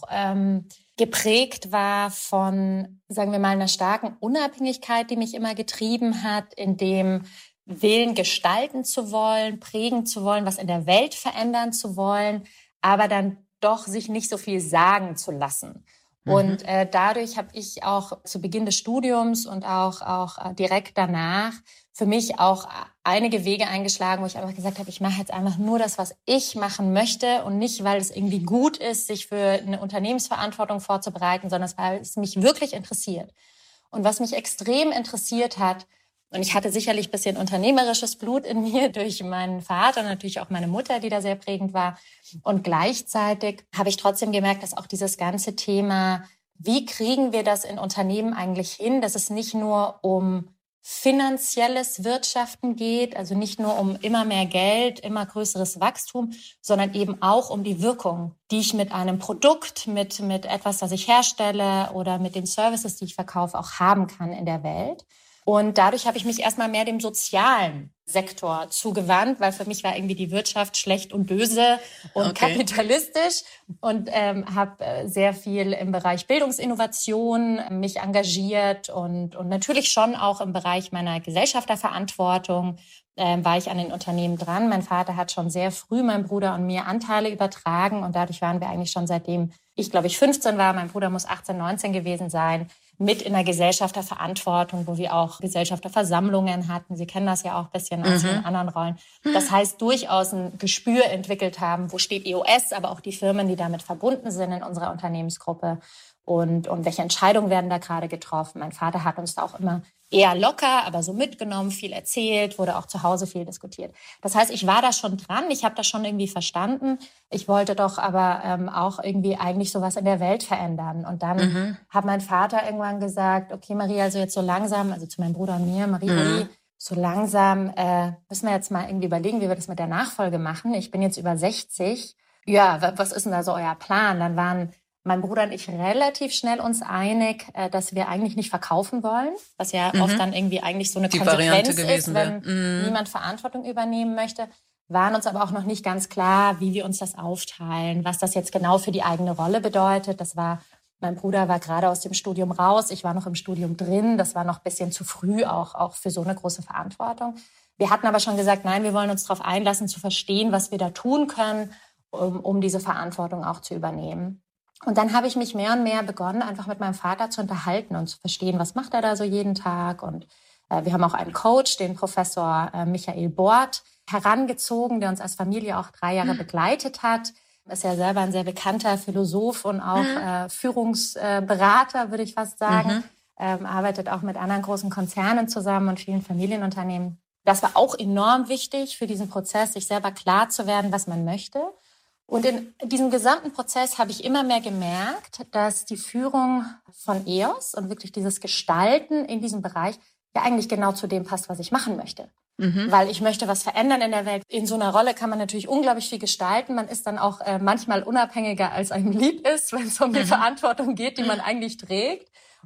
geprägt war von, sagen wir mal, einer starken Unabhängigkeit, die mich immer getrieben hat, in dem Willen gestalten zu wollen, prägen zu wollen, was in der Welt verändern zu wollen, aber dann doch sich nicht so viel sagen zu lassen. Und dadurch habe ich auch zu Beginn des Studiums und auch direkt danach für mich auch einige Wege eingeschlagen, wo ich einfach gesagt habe, ich mache jetzt einfach nur das, was ich machen möchte und nicht, weil es irgendwie gut ist, sich für eine Unternehmensverantwortung vorzubereiten, sondern weil es mich wirklich interessiert. Und was mich extrem interessiert hat, und ich hatte sicherlich ein bisschen unternehmerisches Blut in mir durch meinen Vater und natürlich auch meine Mutter, die da sehr prägend war. Und gleichzeitig habe ich trotzdem gemerkt, dass auch dieses ganze Thema, wie kriegen wir das in Unternehmen eigentlich hin, dass es nicht nur um finanzielles Wirtschaften geht, also nicht nur um immer mehr Geld, immer größeres Wachstum, sondern eben auch um die Wirkung, die ich mit einem Produkt, mit etwas, das ich herstelle oder mit den Services, die ich verkaufe, auch haben kann in der Welt. Und dadurch habe ich mich erstmal mehr dem sozialen Sektor zugewandt, weil für mich war irgendwie die Wirtschaft schlecht und böse und kapitalistisch und habe sehr viel im Bereich Bildungsinnovation mich engagiert und natürlich schon auch im Bereich meiner Gesellschafterverantwortung war ich an den Unternehmen dran. Mein Vater hat schon sehr früh meinem Bruder und mir Anteile übertragen und dadurch waren wir eigentlich schon seitdem ich, glaube ich, 15 war, mein Bruder muss 18, 19 gewesen sein, mit in der Gesellschafterverantwortung, wo wir auch Gesellschafterversammlungen hatten. Sie kennen das ja auch ein bisschen aus den anderen Rollen. Das heißt, durchaus ein Gespür entwickelt haben, wo steht EOS, aber auch die Firmen, die damit verbunden sind in unserer Unternehmensgruppe und welche Entscheidungen werden da gerade getroffen. Mein Vater hat uns da auch immer eher locker, aber so mitgenommen, viel erzählt, wurde auch zu Hause viel diskutiert. Das heißt, ich war da schon dran, ich habe das schon irgendwie verstanden. Ich wollte doch aber auch irgendwie eigentlich sowas in der Welt verändern. Und dann hat mein Vater irgendwann gesagt, okay Marie, also jetzt so langsam, also zu meinem Bruder und mir, Marie, so langsam müssen wir jetzt mal irgendwie überlegen, wie wir das mit der Nachfolge machen. Ich bin jetzt über 60. Ja, was ist denn da so euer Plan? Dann waren mein Bruder und ich relativ schnell uns einig, dass wir eigentlich nicht verkaufen wollen, was ja oft dann irgendwie eigentlich so eine die Konsequenz ist, wenn niemand Verantwortung übernehmen möchte. Waren uns aber auch noch nicht ganz klar, wie wir uns das aufteilen, was das jetzt genau für die eigene Rolle bedeutet. Mein Bruder war gerade aus dem Studium raus, ich war noch im Studium drin. Das war noch ein bisschen zu früh auch für so eine große Verantwortung. Wir hatten aber schon gesagt, nein, wir wollen uns darauf einlassen, zu verstehen, was wir da tun können, um diese Verantwortung auch zu übernehmen. Und dann habe ich mich mehr und mehr begonnen, einfach mit meinem Vater zu unterhalten und zu verstehen, was macht er da so jeden Tag. Und wir haben auch einen Coach, den Professor Michael Bort, herangezogen, der uns als Familie auch 3 Jahre begleitet hat. Ist ja selber ein sehr bekannter Philosoph und auch Führungsberater, würde ich fast sagen. Arbeitet auch mit anderen großen Konzernen zusammen und vielen Familienunternehmen. Das war auch enorm wichtig für diesen Prozess, sich selber klar zu werden, was man möchte. Und in diesem gesamten Prozess habe ich immer mehr gemerkt, dass die Führung von EOS und wirklich dieses Gestalten in diesem Bereich ja eigentlich genau zu dem passt, was ich machen möchte. Weil ich möchte was verändern in der Welt. In so einer Rolle kann man natürlich unglaublich viel gestalten. Man ist dann auch manchmal unabhängiger, als einem lieb ist, wenn es um die Verantwortung geht, die man eigentlich trägt.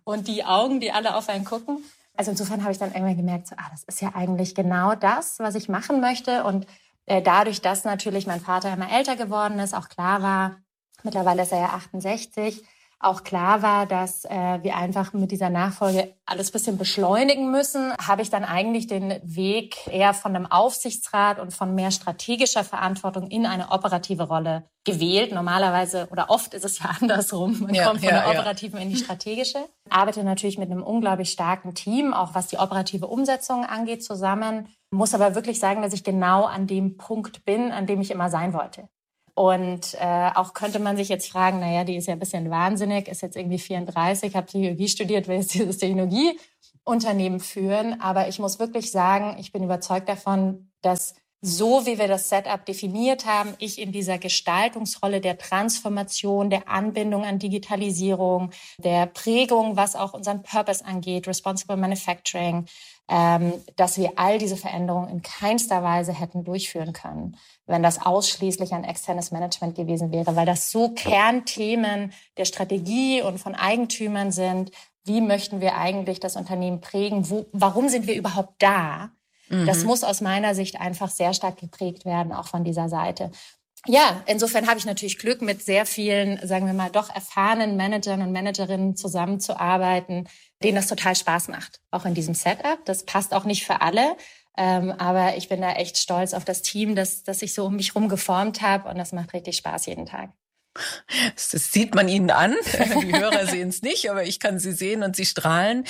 und die Augen, die alle auf einen gucken. Also insofern habe ich dann irgendwann gemerkt, so, das ist ja eigentlich genau das, was ich machen möchte. Und dadurch, dass natürlich mein Vater immer älter geworden ist, auch klar war, mittlerweile ist er ja 68, auch klar war, dass wir einfach mit dieser Nachfolge alles ein bisschen beschleunigen müssen, habe ich dann eigentlich den Weg eher von einem Aufsichtsrat und von mehr strategischer Verantwortung in eine operative Rolle gewählt. Normalerweise oder oft ist es ja andersrum. Man kommt von der operativen in die strategische. Arbeite natürlich mit einem unglaublich starken Team, auch was die operative Umsetzung angeht, zusammen. Muss aber wirklich sagen, dass ich genau an dem Punkt bin, an dem ich immer sein wollte. Und auch könnte man sich jetzt fragen, naja, die ist ja ein bisschen wahnsinnig, ist jetzt irgendwie 34, hat Psychologie studiert, will jetzt dieses Technologieunternehmen führen. Aber ich muss wirklich sagen, ich bin überzeugt davon, dass so wie wir das Setup definiert haben, ich in dieser Gestaltungsrolle der Transformation, der Anbindung an Digitalisierung, der Prägung, was auch unseren Purpose angeht, Responsible Manufacturing, dass wir all diese Veränderungen in keinster Weise hätten durchführen können, wenn das ausschließlich ein externes Management gewesen wäre, weil das so Kernthemen der Strategie und von Eigentümern sind. Wie möchten wir eigentlich das Unternehmen prägen? Warum sind wir überhaupt da? Das muss aus meiner Sicht einfach sehr stark geprägt werden, auch von dieser Seite. Ja, insofern habe ich natürlich Glück, mit sehr vielen, sagen wir mal, doch erfahrenen Managern und Managerinnen zusammenzuarbeiten, denen das total Spaß macht, auch in diesem Setup. Das passt auch nicht für alle, aber ich bin da echt stolz auf das Team, das ich so um mich rum geformt habe, und das macht richtig Spaß jeden Tag. Das sieht man Ihnen an. Die Hörer sehen es nicht, aber ich kann Sie sehen und Sie strahlen.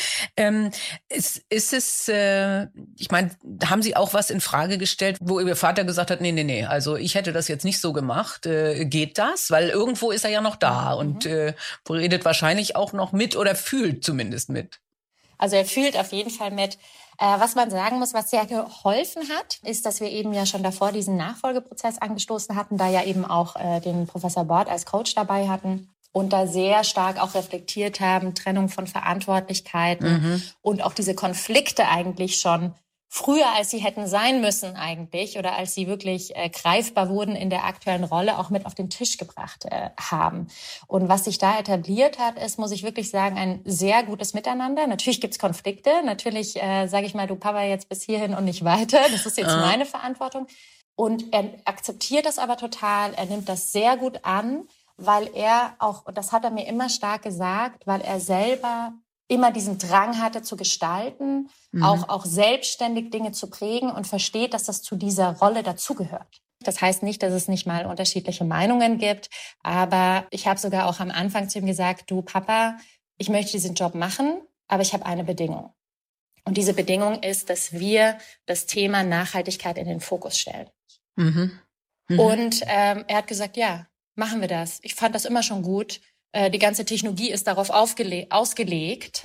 Ich meine, haben Sie auch was in Frage gestellt, wo Ihr Vater gesagt hat, nee, also ich hätte das jetzt nicht so gemacht. Geht das? Weil irgendwo ist er ja noch da und redet wahrscheinlich auch noch mit oder fühlt zumindest mit. Also er fühlt auf jeden Fall mit. Was man sagen muss, was sehr geholfen hat, ist, dass wir eben ja schon davor diesen Nachfolgeprozess angestoßen hatten, da ja eben auch den Professor Bord als Coach dabei hatten und da sehr stark auch reflektiert haben, Trennung von Verantwortlichkeiten und auch diese Konflikte eigentlich schon früher, als sie hätten sein müssen eigentlich oder als sie wirklich greifbar wurden in der aktuellen Rolle, auch mit auf den Tisch gebracht haben. Und was sich da etabliert hat, ist, muss ich wirklich sagen, ein sehr gutes Miteinander. Natürlich gibt's Konflikte. Natürlich sage ich mal, du Papa, jetzt bis hierhin und nicht weiter. Das ist jetzt meine Verantwortung. Und er akzeptiert das aber total. Er nimmt das sehr gut an, weil er auch, und das hat er mir immer stark gesagt, weil er selber immer diesen Drang hatte zu gestalten, auch selbstständig Dinge zu prägen und versteht, dass das zu dieser Rolle dazugehört. Das heißt nicht, dass es nicht mal unterschiedliche Meinungen gibt, aber ich habe sogar auch am Anfang zu ihm gesagt, du Papa, ich möchte diesen Job machen, aber ich habe eine Bedingung. Und diese Bedingung ist, dass wir das Thema Nachhaltigkeit in den Fokus stellen. Und er hat gesagt, ja, machen wir das. Ich fand das immer schon gut. Die ganze Technologie ist darauf ausgelegt.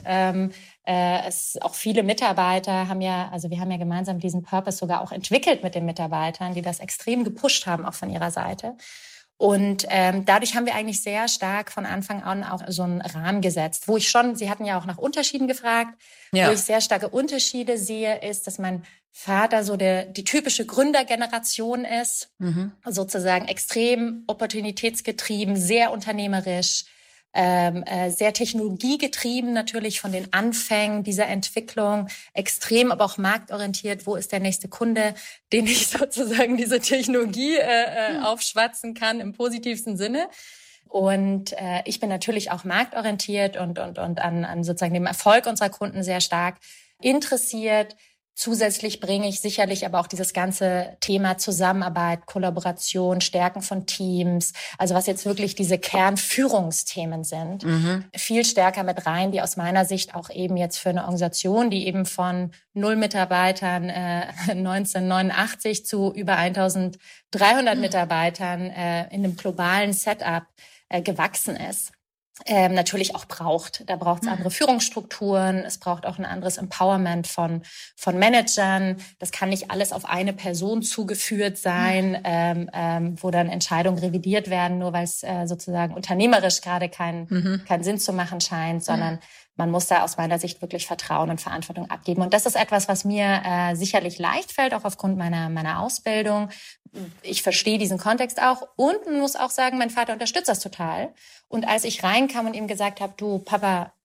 Auch viele Mitarbeiter haben ja, also wir haben ja gemeinsam diesen Purpose sogar auch entwickelt mit den Mitarbeitern, die das extrem gepusht haben, auch von ihrer Seite. Und dadurch haben wir eigentlich sehr stark von Anfang an auch so einen Rahmen gesetzt, wo ich schon, Sie hatten ja auch nach Unterschieden gefragt, wo ich sehr starke Unterschiede sehe, ist, dass mein Vater so die typische Gründergeneration ist, sozusagen extrem opportunitätsgetrieben, sehr unternehmerisch, sehr technologiegetrieben natürlich von den Anfängen dieser Entwicklung, extrem aber auch marktorientiert, wo ist der nächste Kunde, den ich sozusagen diese Technologie aufschwatzen kann im positivsten Sinne. Und ich bin natürlich auch marktorientiert und an sozusagen dem Erfolg unserer Kunden sehr stark interessiert. Zusätzlich bringe ich sicherlich aber auch dieses ganze Thema Zusammenarbeit, Kollaboration, Stärken von Teams, also was jetzt wirklich diese Kernführungsthemen sind, viel stärker mit rein, die aus meiner Sicht auch eben jetzt für eine Organisation, die eben von 0 Mitarbeitern 1989 zu über 1300 Mitarbeitern in einem globalen Setup gewachsen ist. Natürlich auch braucht. Da braucht es andere Führungsstrukturen, es braucht auch ein anderes Empowerment von Managern. Das kann nicht alles auf eine Person zugeführt sein, wo dann Entscheidungen revidiert werden, nur weil es sozusagen unternehmerisch gerade keinen Sinn zu machen scheint, sondern man muss da aus meiner Sicht wirklich Vertrauen und Verantwortung abgeben. Und das ist etwas, was mir sicherlich leicht fällt, auch aufgrund meiner Ausbildung. Ich verstehe diesen Kontext auch und muss auch sagen, mein Vater unterstützt das total. Und als ich reinkam und ihm gesagt habe, du Papa,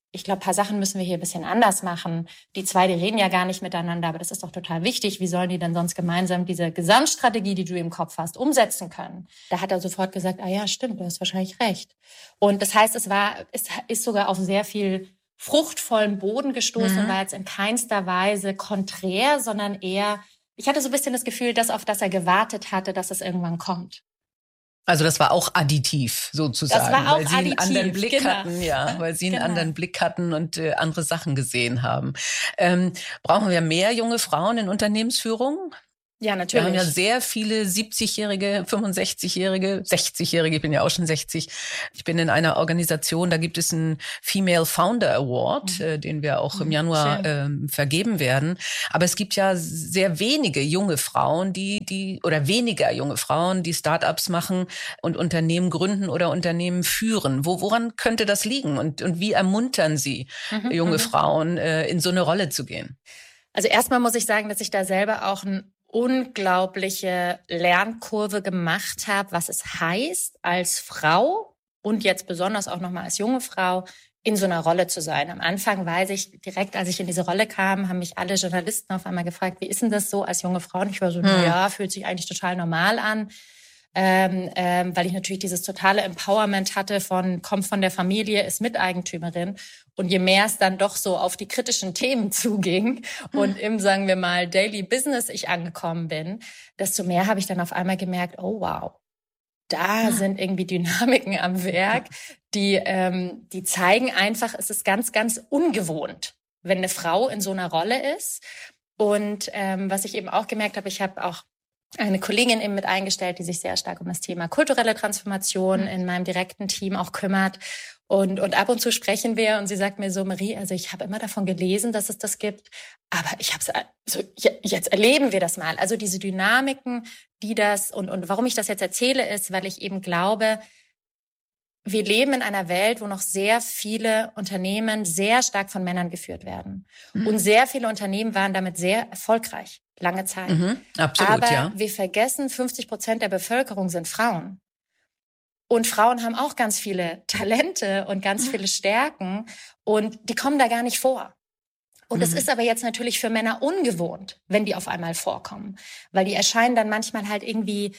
ich glaube, ein paar Sachen müssen wir hier ein bisschen anders machen. Die reden ja gar nicht miteinander, aber das ist doch total wichtig. Wie sollen die denn sonst gemeinsam diese Gesamtstrategie, die du im Kopf hast, umsetzen können? Da hat er sofort gesagt, ja, stimmt, du hast wahrscheinlich recht. Und das heißt, es ist sogar auf sehr viel fruchtvollen Boden gestoßen und war jetzt in keinster Weise konträr, sondern eher, ich hatte so ein bisschen das Gefühl, dass auf das er gewartet hatte, dass es irgendwann kommt. Also das war auch additiv sozusagen, das war auch weil sie einen anderen Blick genau. hatten, weil sie einen Genau. anderen Blick hatten und andere Sachen gesehen haben. Brauchen wir mehr junge Frauen in Unternehmensführung? Ja, natürlich. Wir haben ja sehr viele 70-Jährige, 65-Jährige, 60-Jährige, ich bin ja auch schon 60. Ich bin in einer Organisation, da gibt es einen Female Founder Award, den wir auch im Januar vergeben werden. Aber es gibt ja sehr wenige junge Frauen, weniger junge Frauen, die Startups machen und Unternehmen gründen oder Unternehmen führen. Woran könnte das liegen? Und wie ermuntern Sie junge Frauen, in so eine Rolle zu gehen? Also erstmal muss ich sagen, dass ich da selber auch ein unglaubliche Lernkurve gemacht habe, was es heißt, als Frau und jetzt besonders auch nochmal als junge Frau in so einer Rolle zu sein. Am Anfang weiß ich, direkt als ich in diese Rolle kam, haben mich alle Journalisten auf einmal gefragt, wie ist denn das so als junge Frau? Und ich war so, fühlt sich eigentlich total normal an. Weil ich natürlich dieses totale Empowerment hatte kommt von der Familie, ist Miteigentümerin. Und je mehr es dann doch so auf die kritischen Themen zuging und im, sagen wir mal, Daily Business ich angekommen bin, desto mehr habe ich dann auf einmal gemerkt, oh wow, da sind irgendwie Dynamiken am Werk, die zeigen einfach, es ist ganz, ganz ungewohnt, wenn eine Frau in so einer Rolle ist. Und was ich eben auch gemerkt habe, ich habe auch eine Kollegin eben mit eingestellt, die sich sehr stark um das Thema kulturelle Transformation in meinem direkten Team auch kümmert. Und ab und zu sprechen wir und sie sagt mir so, Marie, also ich habe immer davon gelesen, dass es das gibt, aber jetzt erleben wir das mal. Also diese Dynamiken, die das und warum ich das jetzt erzähle, ist, weil ich eben glaube, wir leben in einer Welt, wo noch sehr viele Unternehmen sehr stark von Männern geführt werden. Und sehr viele Unternehmen waren damit sehr erfolgreich, lange Zeit. Absolut, aber wir vergessen, 50% der Bevölkerung sind Frauen. Und Frauen haben auch ganz viele Talente und ganz viele Stärken und die kommen da gar nicht vor. Und es ist aber jetzt natürlich für Männer ungewohnt, wenn die auf einmal vorkommen. Weil die erscheinen dann manchmal halt irgendwie,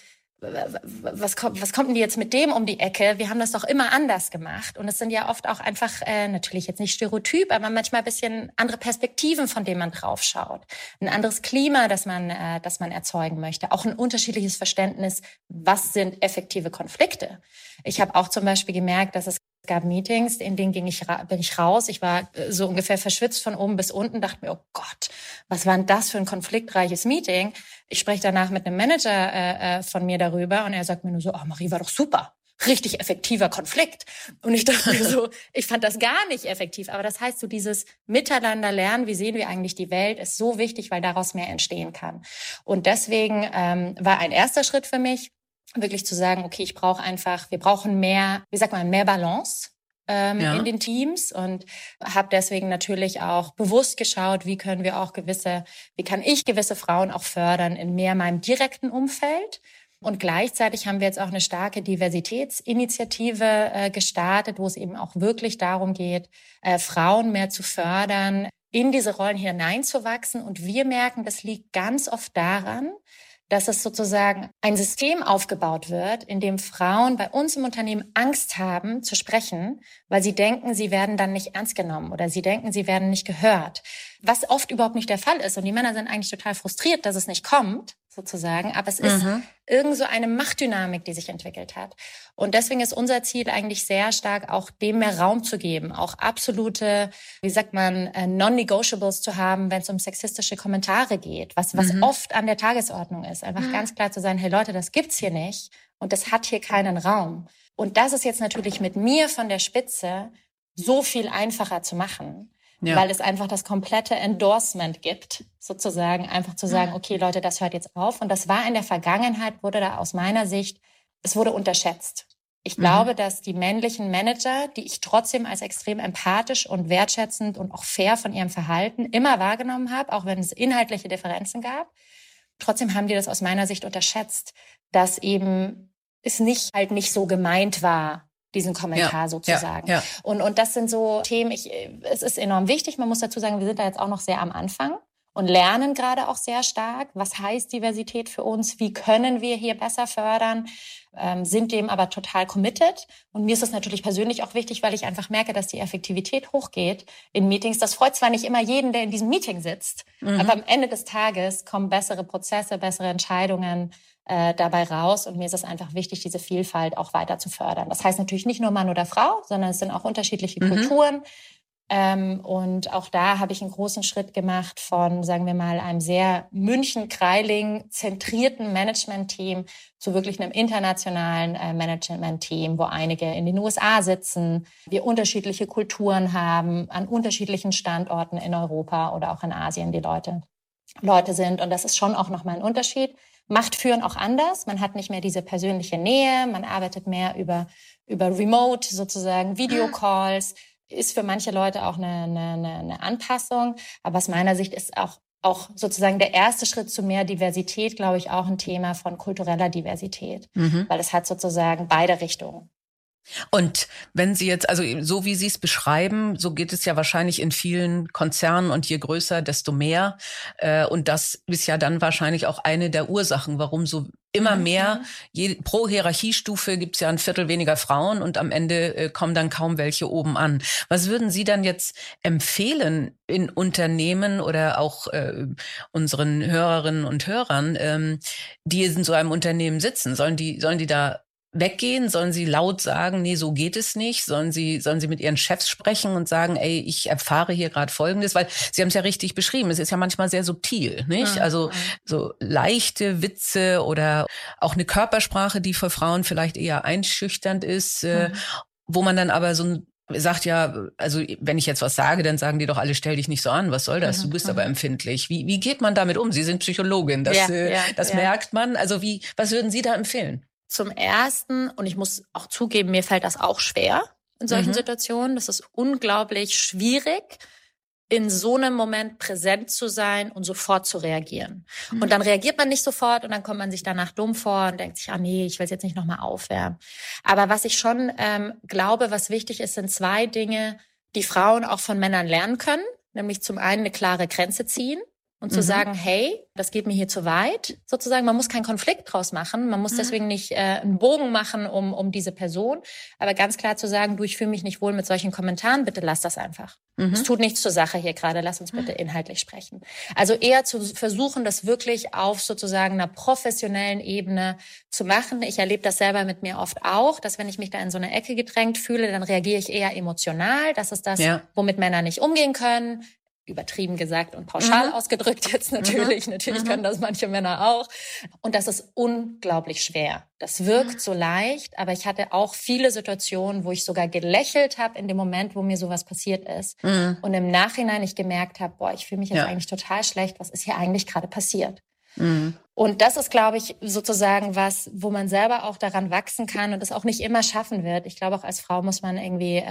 was kommt denn jetzt mit dem um die Ecke? Wir haben das doch immer anders gemacht. Und es sind ja oft auch einfach, natürlich jetzt nicht Stereotyp, aber manchmal ein bisschen andere Perspektiven, von denen man drauf schaut. Ein anderes Klima, das man erzeugen möchte. Auch ein unterschiedliches Verständnis, was sind effektive Konflikte. Ich habe auch zum Beispiel gemerkt, dass es gab Meetings, in denen bin ich raus. Ich war so ungefähr verschwitzt von oben bis unten, dachte mir, oh Gott, was war denn das für ein konfliktreiches Meeting? Ich spreche danach mit einem Manager von mir darüber und er sagt mir nur so, Marie, war doch super. Richtig effektiver Konflikt. Und ich dachte mir so, ich fand das gar nicht effektiv. Aber das heißt, so dieses Miteinander lernen, wie sehen wir eigentlich die Welt, ist so wichtig, weil daraus mehr entstehen kann. Und deswegen war ein erster Schritt für mich, wirklich zu sagen, okay, wir brauchen mehr Balance in den Teams und habe deswegen natürlich auch bewusst geschaut, wie kann ich gewisse Frauen auch fördern in mehr meinem direkten Umfeld. Und gleichzeitig haben wir jetzt auch eine starke Diversitätsinitiative gestartet, wo es eben auch wirklich darum geht, Frauen mehr zu fördern, in diese Rollen hineinzuwachsen. Und wir merken, das liegt ganz oft daran, dass es sozusagen ein System aufgebaut wird, in dem Frauen bei uns im Unternehmen Angst haben zu sprechen, weil sie denken, sie werden dann nicht ernst genommen oder sie denken, sie werden nicht gehört. Was oft überhaupt nicht der Fall ist. Und die Männer sind eigentlich total frustriert, dass es nicht kommt, sozusagen. Aber es ist irgend so eine Machtdynamik, die sich entwickelt hat. Und deswegen ist unser Ziel eigentlich sehr stark, auch dem mehr Raum zu geben, auch absolute, Non-Negotiables zu haben, wenn es um sexistische Kommentare geht, was oft an der Tagesordnung ist. Einfach ganz klar zu sein, hey Leute, das gibt's hier nicht und das hat hier keinen Raum. Und das ist jetzt natürlich mit mir von der Spitze so viel einfacher zu machen. Ja. Weil es einfach das komplette Endorsement gibt, sozusagen einfach zu sagen, okay Leute, das hört jetzt auf. Und das war in der Vergangenheit, wurde da aus meiner Sicht, es wurde unterschätzt. Ich glaube, dass die männlichen Manager, die ich trotzdem als extrem empathisch und wertschätzend und auch fair von ihrem Verhalten immer wahrgenommen habe, auch wenn es inhaltliche Differenzen gab, trotzdem haben die das aus meiner Sicht unterschätzt, dass eben es nicht so gemeint war, diesen Kommentar sozusagen. Ja. Und das sind so Themen, es ist enorm wichtig. Man muss dazu sagen, wir sind da jetzt auch noch sehr am Anfang und lernen gerade auch sehr stark. Was heißt Diversität für uns? Wie können wir hier besser fördern? Sind dem aber total committed. Und mir ist das natürlich persönlich auch wichtig, weil ich einfach merke, dass die Effektivität hochgeht in Meetings. Das freut zwar nicht immer jeden, der in diesem Meeting sitzt, aber am Ende des Tages kommen bessere Prozesse, bessere Entscheidungen dabei raus. Und mir ist es einfach wichtig, diese Vielfalt auch weiter zu fördern. Das heißt natürlich nicht nur Mann oder Frau, sondern es sind auch unterschiedliche Kulturen. Und auch da habe ich einen großen Schritt gemacht von, sagen wir mal, einem sehr München-Kreiling-zentrierten Management-Team zu wirklich einem internationalen Management-Team, wo einige in den USA sitzen, wir unterschiedliche Kulturen haben, an unterschiedlichen Standorten in Europa oder auch in Asien die Leute sind. Und das ist schon auch nochmal ein Unterschied. Macht Führen auch anders. Man hat nicht mehr diese persönliche Nähe. Man arbeitet mehr über Remote, sozusagen Videocalls. Ist für manche Leute auch eine Anpassung. Aber aus meiner Sicht ist auch sozusagen der erste Schritt zu mehr Diversität, glaube ich, auch ein Thema von kultureller Diversität. Weil es hat sozusagen beide Richtungen. Und wenn Sie jetzt, also so wie Sie es beschreiben, so geht es ja wahrscheinlich in vielen Konzernen und je größer, desto mehr. Und das ist ja dann wahrscheinlich auch eine der Ursachen, warum so immer mehr, pro Hierarchiestufe gibt es ja ein Viertel weniger Frauen und am Ende kommen dann kaum welche oben an. Was würden Sie dann jetzt empfehlen in Unternehmen oder auch unseren Hörerinnen und Hörern, die in so einem Unternehmen sitzen? Sollen die da weggehen? Sollen sie laut sagen, nee, so geht es nicht? Sollen sie mit ihren Chefs sprechen und sagen, ey, ich erfahre hier gerade Folgendes? Weil Sie haben es ja richtig beschrieben, es ist ja manchmal sehr subtil, nicht? Also so leichte Witze oder auch eine Körpersprache, die für Frauen vielleicht eher einschüchternd ist, wo man dann aber so sagt, ja, also wenn ich jetzt was sage, dann sagen die doch alle, stell dich nicht so an, was soll das? Du bist aber empfindlich. Wie geht man damit um? Sie sind Psychologin, das merkt man. Also was würden Sie da empfehlen? Zum Ersten, und ich muss auch zugeben, mir fällt das auch schwer in solchen Situationen. Das ist unglaublich schwierig, in so einem Moment präsent zu sein und sofort zu reagieren. Und dann reagiert man nicht sofort und dann kommt man sich danach dumm vor und denkt sich, nee, ich will es jetzt nicht nochmal aufwärmen. Aber was ich schon glaube, was wichtig ist, sind 2 Dinge, die Frauen auch von Männern lernen können. Nämlich zum einen eine klare Grenze ziehen. Und zu sagen, hey, das geht mir hier zu weit, sozusagen. Man muss keinen Konflikt draus machen. Man muss deswegen nicht einen Bogen machen um diese Person. Aber ganz klar zu sagen, du, ich fühle mich nicht wohl mit solchen Kommentaren, bitte lass das einfach. Es tut nichts zur Sache hier gerade, lass uns bitte inhaltlich sprechen. Also eher zu versuchen, das wirklich auf sozusagen einer professionellen Ebene zu machen. Ich erlebe das selber mit mir oft auch, dass wenn ich mich da in so eine Ecke gedrängt fühle, dann reagiere ich eher emotional. Das ist das, womit Männer nicht umgehen können. Übertrieben gesagt und pauschal ausgedrückt jetzt natürlich. Natürlich können das manche Männer auch. Und das ist unglaublich schwer. Das wirkt so leicht, aber ich hatte auch viele Situationen, wo ich sogar gelächelt habe in dem Moment, wo mir sowas passiert ist. Und im Nachhinein ich gemerkt habe, ich fühle mich jetzt eigentlich total schlecht. Was ist hier eigentlich gerade passiert? Und das ist, glaube ich, sozusagen was, wo man selber auch daran wachsen kann und es auch nicht immer schaffen wird. Ich glaube, auch als Frau muss man irgendwie,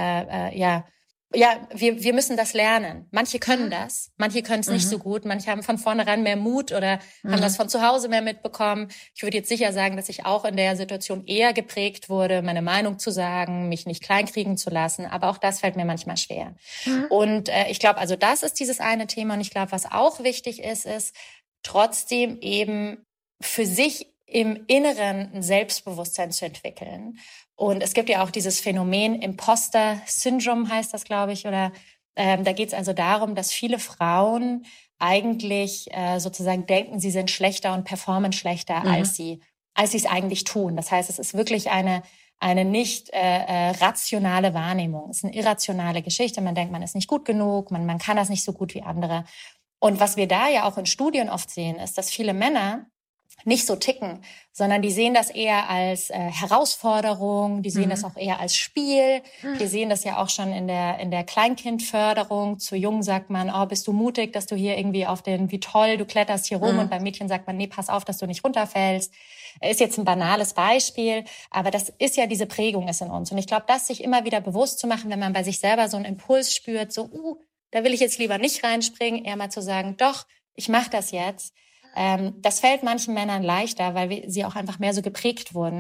wir müssen das lernen. Manche können das, manche können es nicht so gut. Manche haben von vornherein mehr Mut oder haben das von zu Hause mehr mitbekommen. Ich würde jetzt sicher sagen, dass ich auch in der Situation eher geprägt wurde, meine Meinung zu sagen, mich nicht kleinkriegen zu lassen. Aber auch das fällt mir manchmal schwer. Und ich glaube, also das ist dieses eine Thema. Und ich glaube, was auch wichtig ist trotzdem eben für sich im Inneren ein Selbstbewusstsein zu entwickeln. Und es gibt ja auch dieses Phänomen Imposter-Syndrom heißt das, glaube ich, oder da geht es also darum, dass viele Frauen eigentlich sozusagen denken, sie sind schlechter und performen schlechter, als sie es eigentlich tun. Das heißt, es ist wirklich eine nicht rationale Wahrnehmung. Es ist eine irrationale Geschichte. Man denkt, man ist nicht gut genug, man kann das nicht so gut wie andere. Und was wir da ja auch in Studien oft sehen, ist, dass viele Männer nicht so ticken, sondern die sehen das eher als Herausforderung, die sehen das auch eher als Spiel. Wir sehen das ja auch schon in der Kleinkindförderung. Zu Jungen sagt man, bist du mutig, dass du hier irgendwie wie toll, du kletterst hier rum. Und beim Mädchen sagt man, nee, pass auf, dass du nicht runterfällst. Ist jetzt ein banales Beispiel, aber das ist ja diese Prägung ist in uns. Und ich glaube, das sich immer wieder bewusst zu machen, wenn man bei sich selber so einen Impuls spürt, so, da will ich jetzt lieber nicht reinspringen, eher mal zu sagen, doch, ich mache das jetzt. Das fällt manchen Männern leichter, weil sie auch einfach mehr so geprägt wurden.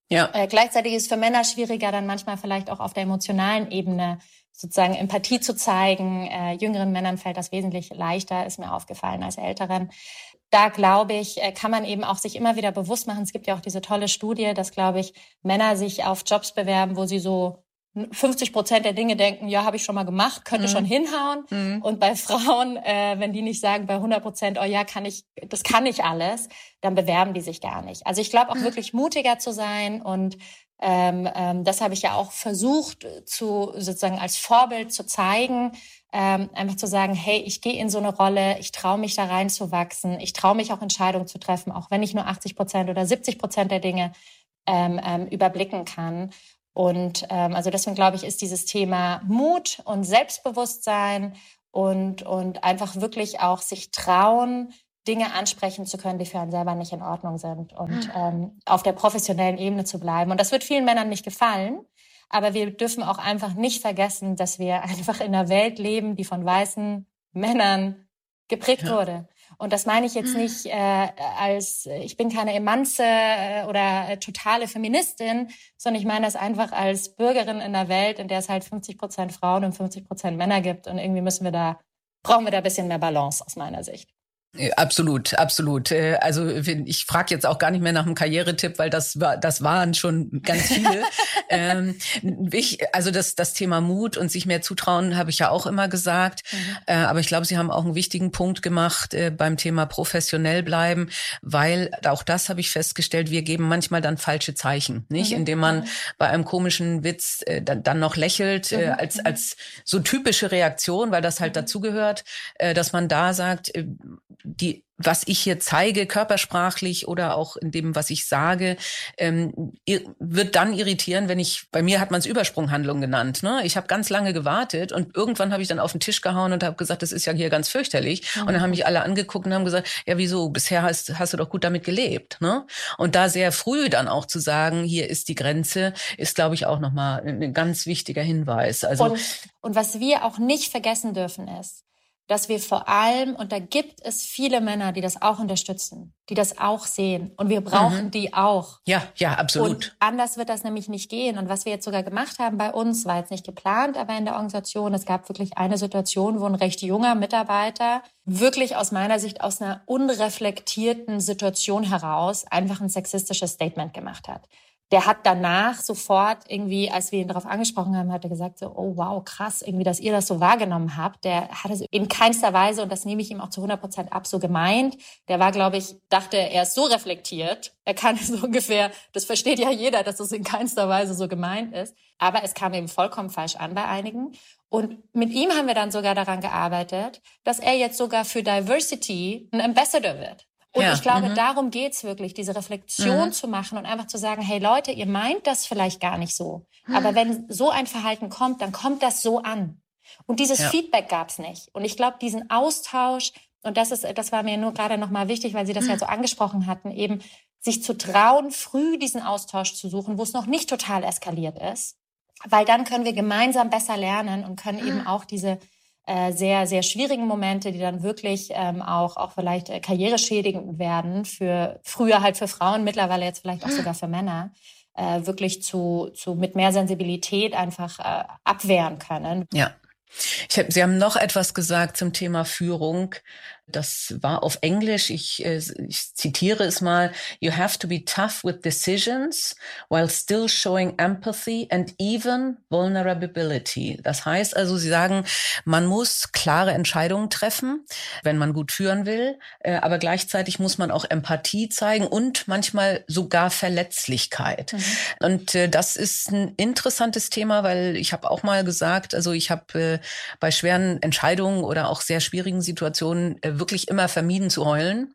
Ja. Gleichzeitig ist es für Männer schwieriger, dann manchmal vielleicht auch auf der emotionalen Ebene sozusagen Empathie zu zeigen. Jüngeren Männern fällt das wesentlich leichter, ist mir aufgefallen, als älteren. Da, glaube ich, kann man eben auch sich immer wieder bewusst machen. Es gibt ja auch diese tolle Studie, dass, glaube ich, Männer sich auf Jobs bewerben, wo sie so 50% der Dinge denken, ja, habe ich schon mal gemacht, könnte schon hinhauen. Und bei Frauen, wenn die nicht sagen bei 100%, oh ja, das kann ich alles, dann bewerben die sich gar nicht. Also ich glaube auch wirklich mutiger zu sein und das habe ich ja auch versucht sozusagen als Vorbild zu zeigen, einfach zu sagen, hey, ich gehe in so eine Rolle, ich traue mich da reinzuwachsen, ich traue mich auch Entscheidungen zu treffen, auch wenn ich nur 80% oder 70% der Dinge überblicken kann. Und also deswegen glaube ich, ist dieses Thema Mut und Selbstbewusstsein und einfach wirklich auch sich trauen, Dinge ansprechen zu können, die für einen selber nicht in Ordnung sind und auf der professionellen Ebene zu bleiben. Und das wird vielen Männern nicht gefallen, aber wir dürfen auch einfach nicht vergessen, dass wir einfach in einer Welt leben, die von weißen Männern geprägt wurde. Und das meine ich jetzt nicht ich bin keine Emanze oder totale Feministin, sondern ich meine das einfach als Bürgerin in einer Welt, in der es halt 50% Frauen und 50% Männer gibt. Und irgendwie brauchen wir da ein bisschen mehr Balance aus meiner Sicht. Absolut, absolut. Also ich frage jetzt auch gar nicht mehr nach einem Karrieretipp, weil das waren schon ganz viele. Also das Thema Mut und sich mehr zutrauen, habe ich ja auch immer gesagt. Aber ich glaube, Sie haben auch einen wichtigen Punkt gemacht beim Thema professionell bleiben, weil auch das habe ich festgestellt, wir geben manchmal dann falsche Zeichen, nicht? Indem man bei einem komischen Witz dann noch lächelt, als so typische Reaktion, weil das halt dazugehört, dass man da sagt, was ich hier zeige, körpersprachlich oder auch in dem, was ich sage, wird dann irritieren, bei mir hat man es Übersprunghandlung genannt, ne? Ich habe ganz lange gewartet und irgendwann habe ich dann auf den Tisch gehauen und habe gesagt, das ist ja hier ganz fürchterlich. Und dann haben mich alle angeguckt und haben gesagt, ja wieso, bisher hast du doch gut damit gelebt, ne? Und da sehr früh dann auch zu sagen, hier ist die Grenze, ist, glaube ich, auch nochmal ein ganz wichtiger Hinweis. Also und was wir auch nicht vergessen dürfen ist, dass wir vor allem, und da gibt es viele Männer, die das auch unterstützen, die das auch sehen. Und wir brauchen die auch. Ja, absolut. Und anders wird das nämlich nicht gehen. Und was wir jetzt sogar gemacht haben bei uns, war jetzt nicht geplant, aber in der Organisation, es gab wirklich eine Situation, wo ein recht junger Mitarbeiter wirklich aus meiner Sicht aus einer unreflektierten Situation heraus einfach ein sexistisches Statement gemacht hat. Der hat danach sofort irgendwie, als wir ihn darauf angesprochen haben, hat er gesagt so, oh wow, krass, irgendwie, dass ihr das so wahrgenommen habt. Der hat es in keinster Weise, und das nehme ich ihm auch zu 100% ab, so gemeint. Der war, glaube ich, dachte, er ist so reflektiert. Er kann so ungefähr, das versteht ja jeder, dass das in keinster Weise so gemeint ist. Aber es kam eben vollkommen falsch an bei einigen. Und mit ihm haben wir dann sogar daran gearbeitet, dass er jetzt sogar für Diversity ein Ambassador wird. Und ich glaube, darum geht's wirklich, diese Reflexion zu machen und einfach zu sagen, hey Leute, ihr meint das vielleicht gar nicht so. Aber wenn so ein Verhalten kommt, dann kommt das so an. Und dieses Feedback gab's nicht. Und ich glaube, diesen Austausch, und das war mir nur gerade nochmal wichtig, weil Sie das ja so angesprochen hatten, eben sich zu trauen, früh diesen Austausch zu suchen, wo es noch nicht total eskaliert ist. Weil dann können wir gemeinsam besser lernen und können eben auch diese sehr, sehr schwierigen Momente, die dann wirklich auch vielleicht karriereschädigend werden, früher halt für Frauen, mittlerweile jetzt vielleicht auch sogar für Männer, wirklich mit mehr Sensibilität einfach abwehren können. Ja. Sie haben noch etwas gesagt zum Thema Führung. Das war auf Englisch. Ich zitiere es mal. You have to be tough with decisions while still showing empathy and even vulnerability. Das heißt also, Sie sagen, man muss klare Entscheidungen treffen, wenn man gut führen will. Aber gleichzeitig muss man auch Empathie zeigen und manchmal sogar Verletzlichkeit. Und das ist ein interessantes Thema, weil ich habe auch mal gesagt, also ich habe bei schweren Entscheidungen oder auch sehr schwierigen Situationen wirklich immer vermieden zu heulen,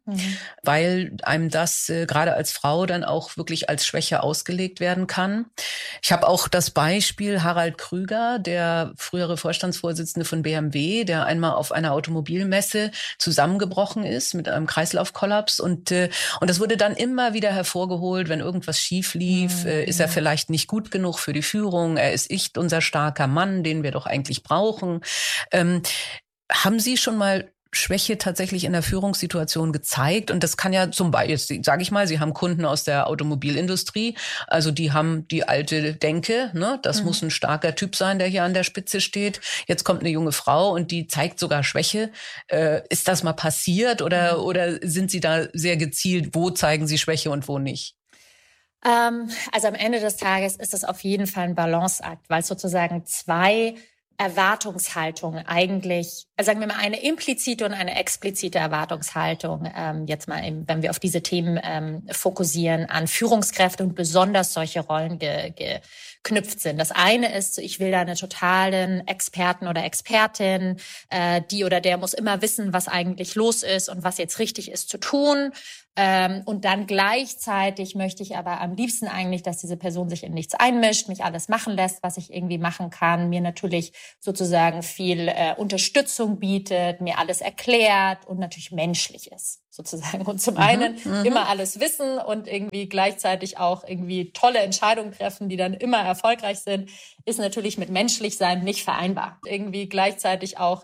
weil einem das gerade als Frau dann auch wirklich als Schwäche ausgelegt werden kann. Ich habe auch das Beispiel Harald Krüger, der frühere Vorstandsvorsitzende von BMW, der einmal auf einer Automobilmesse zusammengebrochen ist mit einem Kreislaufkollaps und das wurde dann immer wieder hervorgeholt, wenn irgendwas schief lief, ist er vielleicht nicht gut genug für die Führung, er ist nicht unser starker Mann, den wir doch eigentlich brauchen. Haben Sie schon mal Schwäche tatsächlich in der Führungssituation gezeigt? Und das kann ja zum Beispiel, sage ich mal, Sie haben Kunden aus der Automobilindustrie, also die haben die alte Denke, ne? Das muss ein starker Typ sein, der hier an der Spitze steht. Jetzt kommt eine junge Frau und die zeigt sogar Schwäche. Ist das mal passiert oder sind Sie da sehr gezielt, wo zeigen Sie Schwäche und wo nicht? Also am Ende des Tages ist es auf jeden Fall ein Balanceakt, weil es sozusagen zwei Erwartungshaltung eigentlich, sagen wir mal eine implizite und eine explizite Erwartungshaltung, jetzt mal eben, wenn wir auf diese Themen fokussieren, an Führungskräfte und besonders solche Rollen geknüpft sind. Das eine ist, ich will da einen totalen Experten oder Expertin, die oder der muss immer wissen, was eigentlich los ist und was jetzt richtig ist zu tun. Und dann gleichzeitig möchte ich aber am liebsten eigentlich, dass diese Person sich in nichts einmischt, mich alles machen lässt, was ich irgendwie machen kann, mir natürlich sozusagen viel Unterstützung bietet, mir alles erklärt und natürlich menschlich ist sozusagen. Und zum einen immer alles wissen und irgendwie gleichzeitig auch irgendwie tolle Entscheidungen treffen, die dann immer erfolgreich sind, ist natürlich mit menschlich sein nicht vereinbar. Irgendwie gleichzeitig auch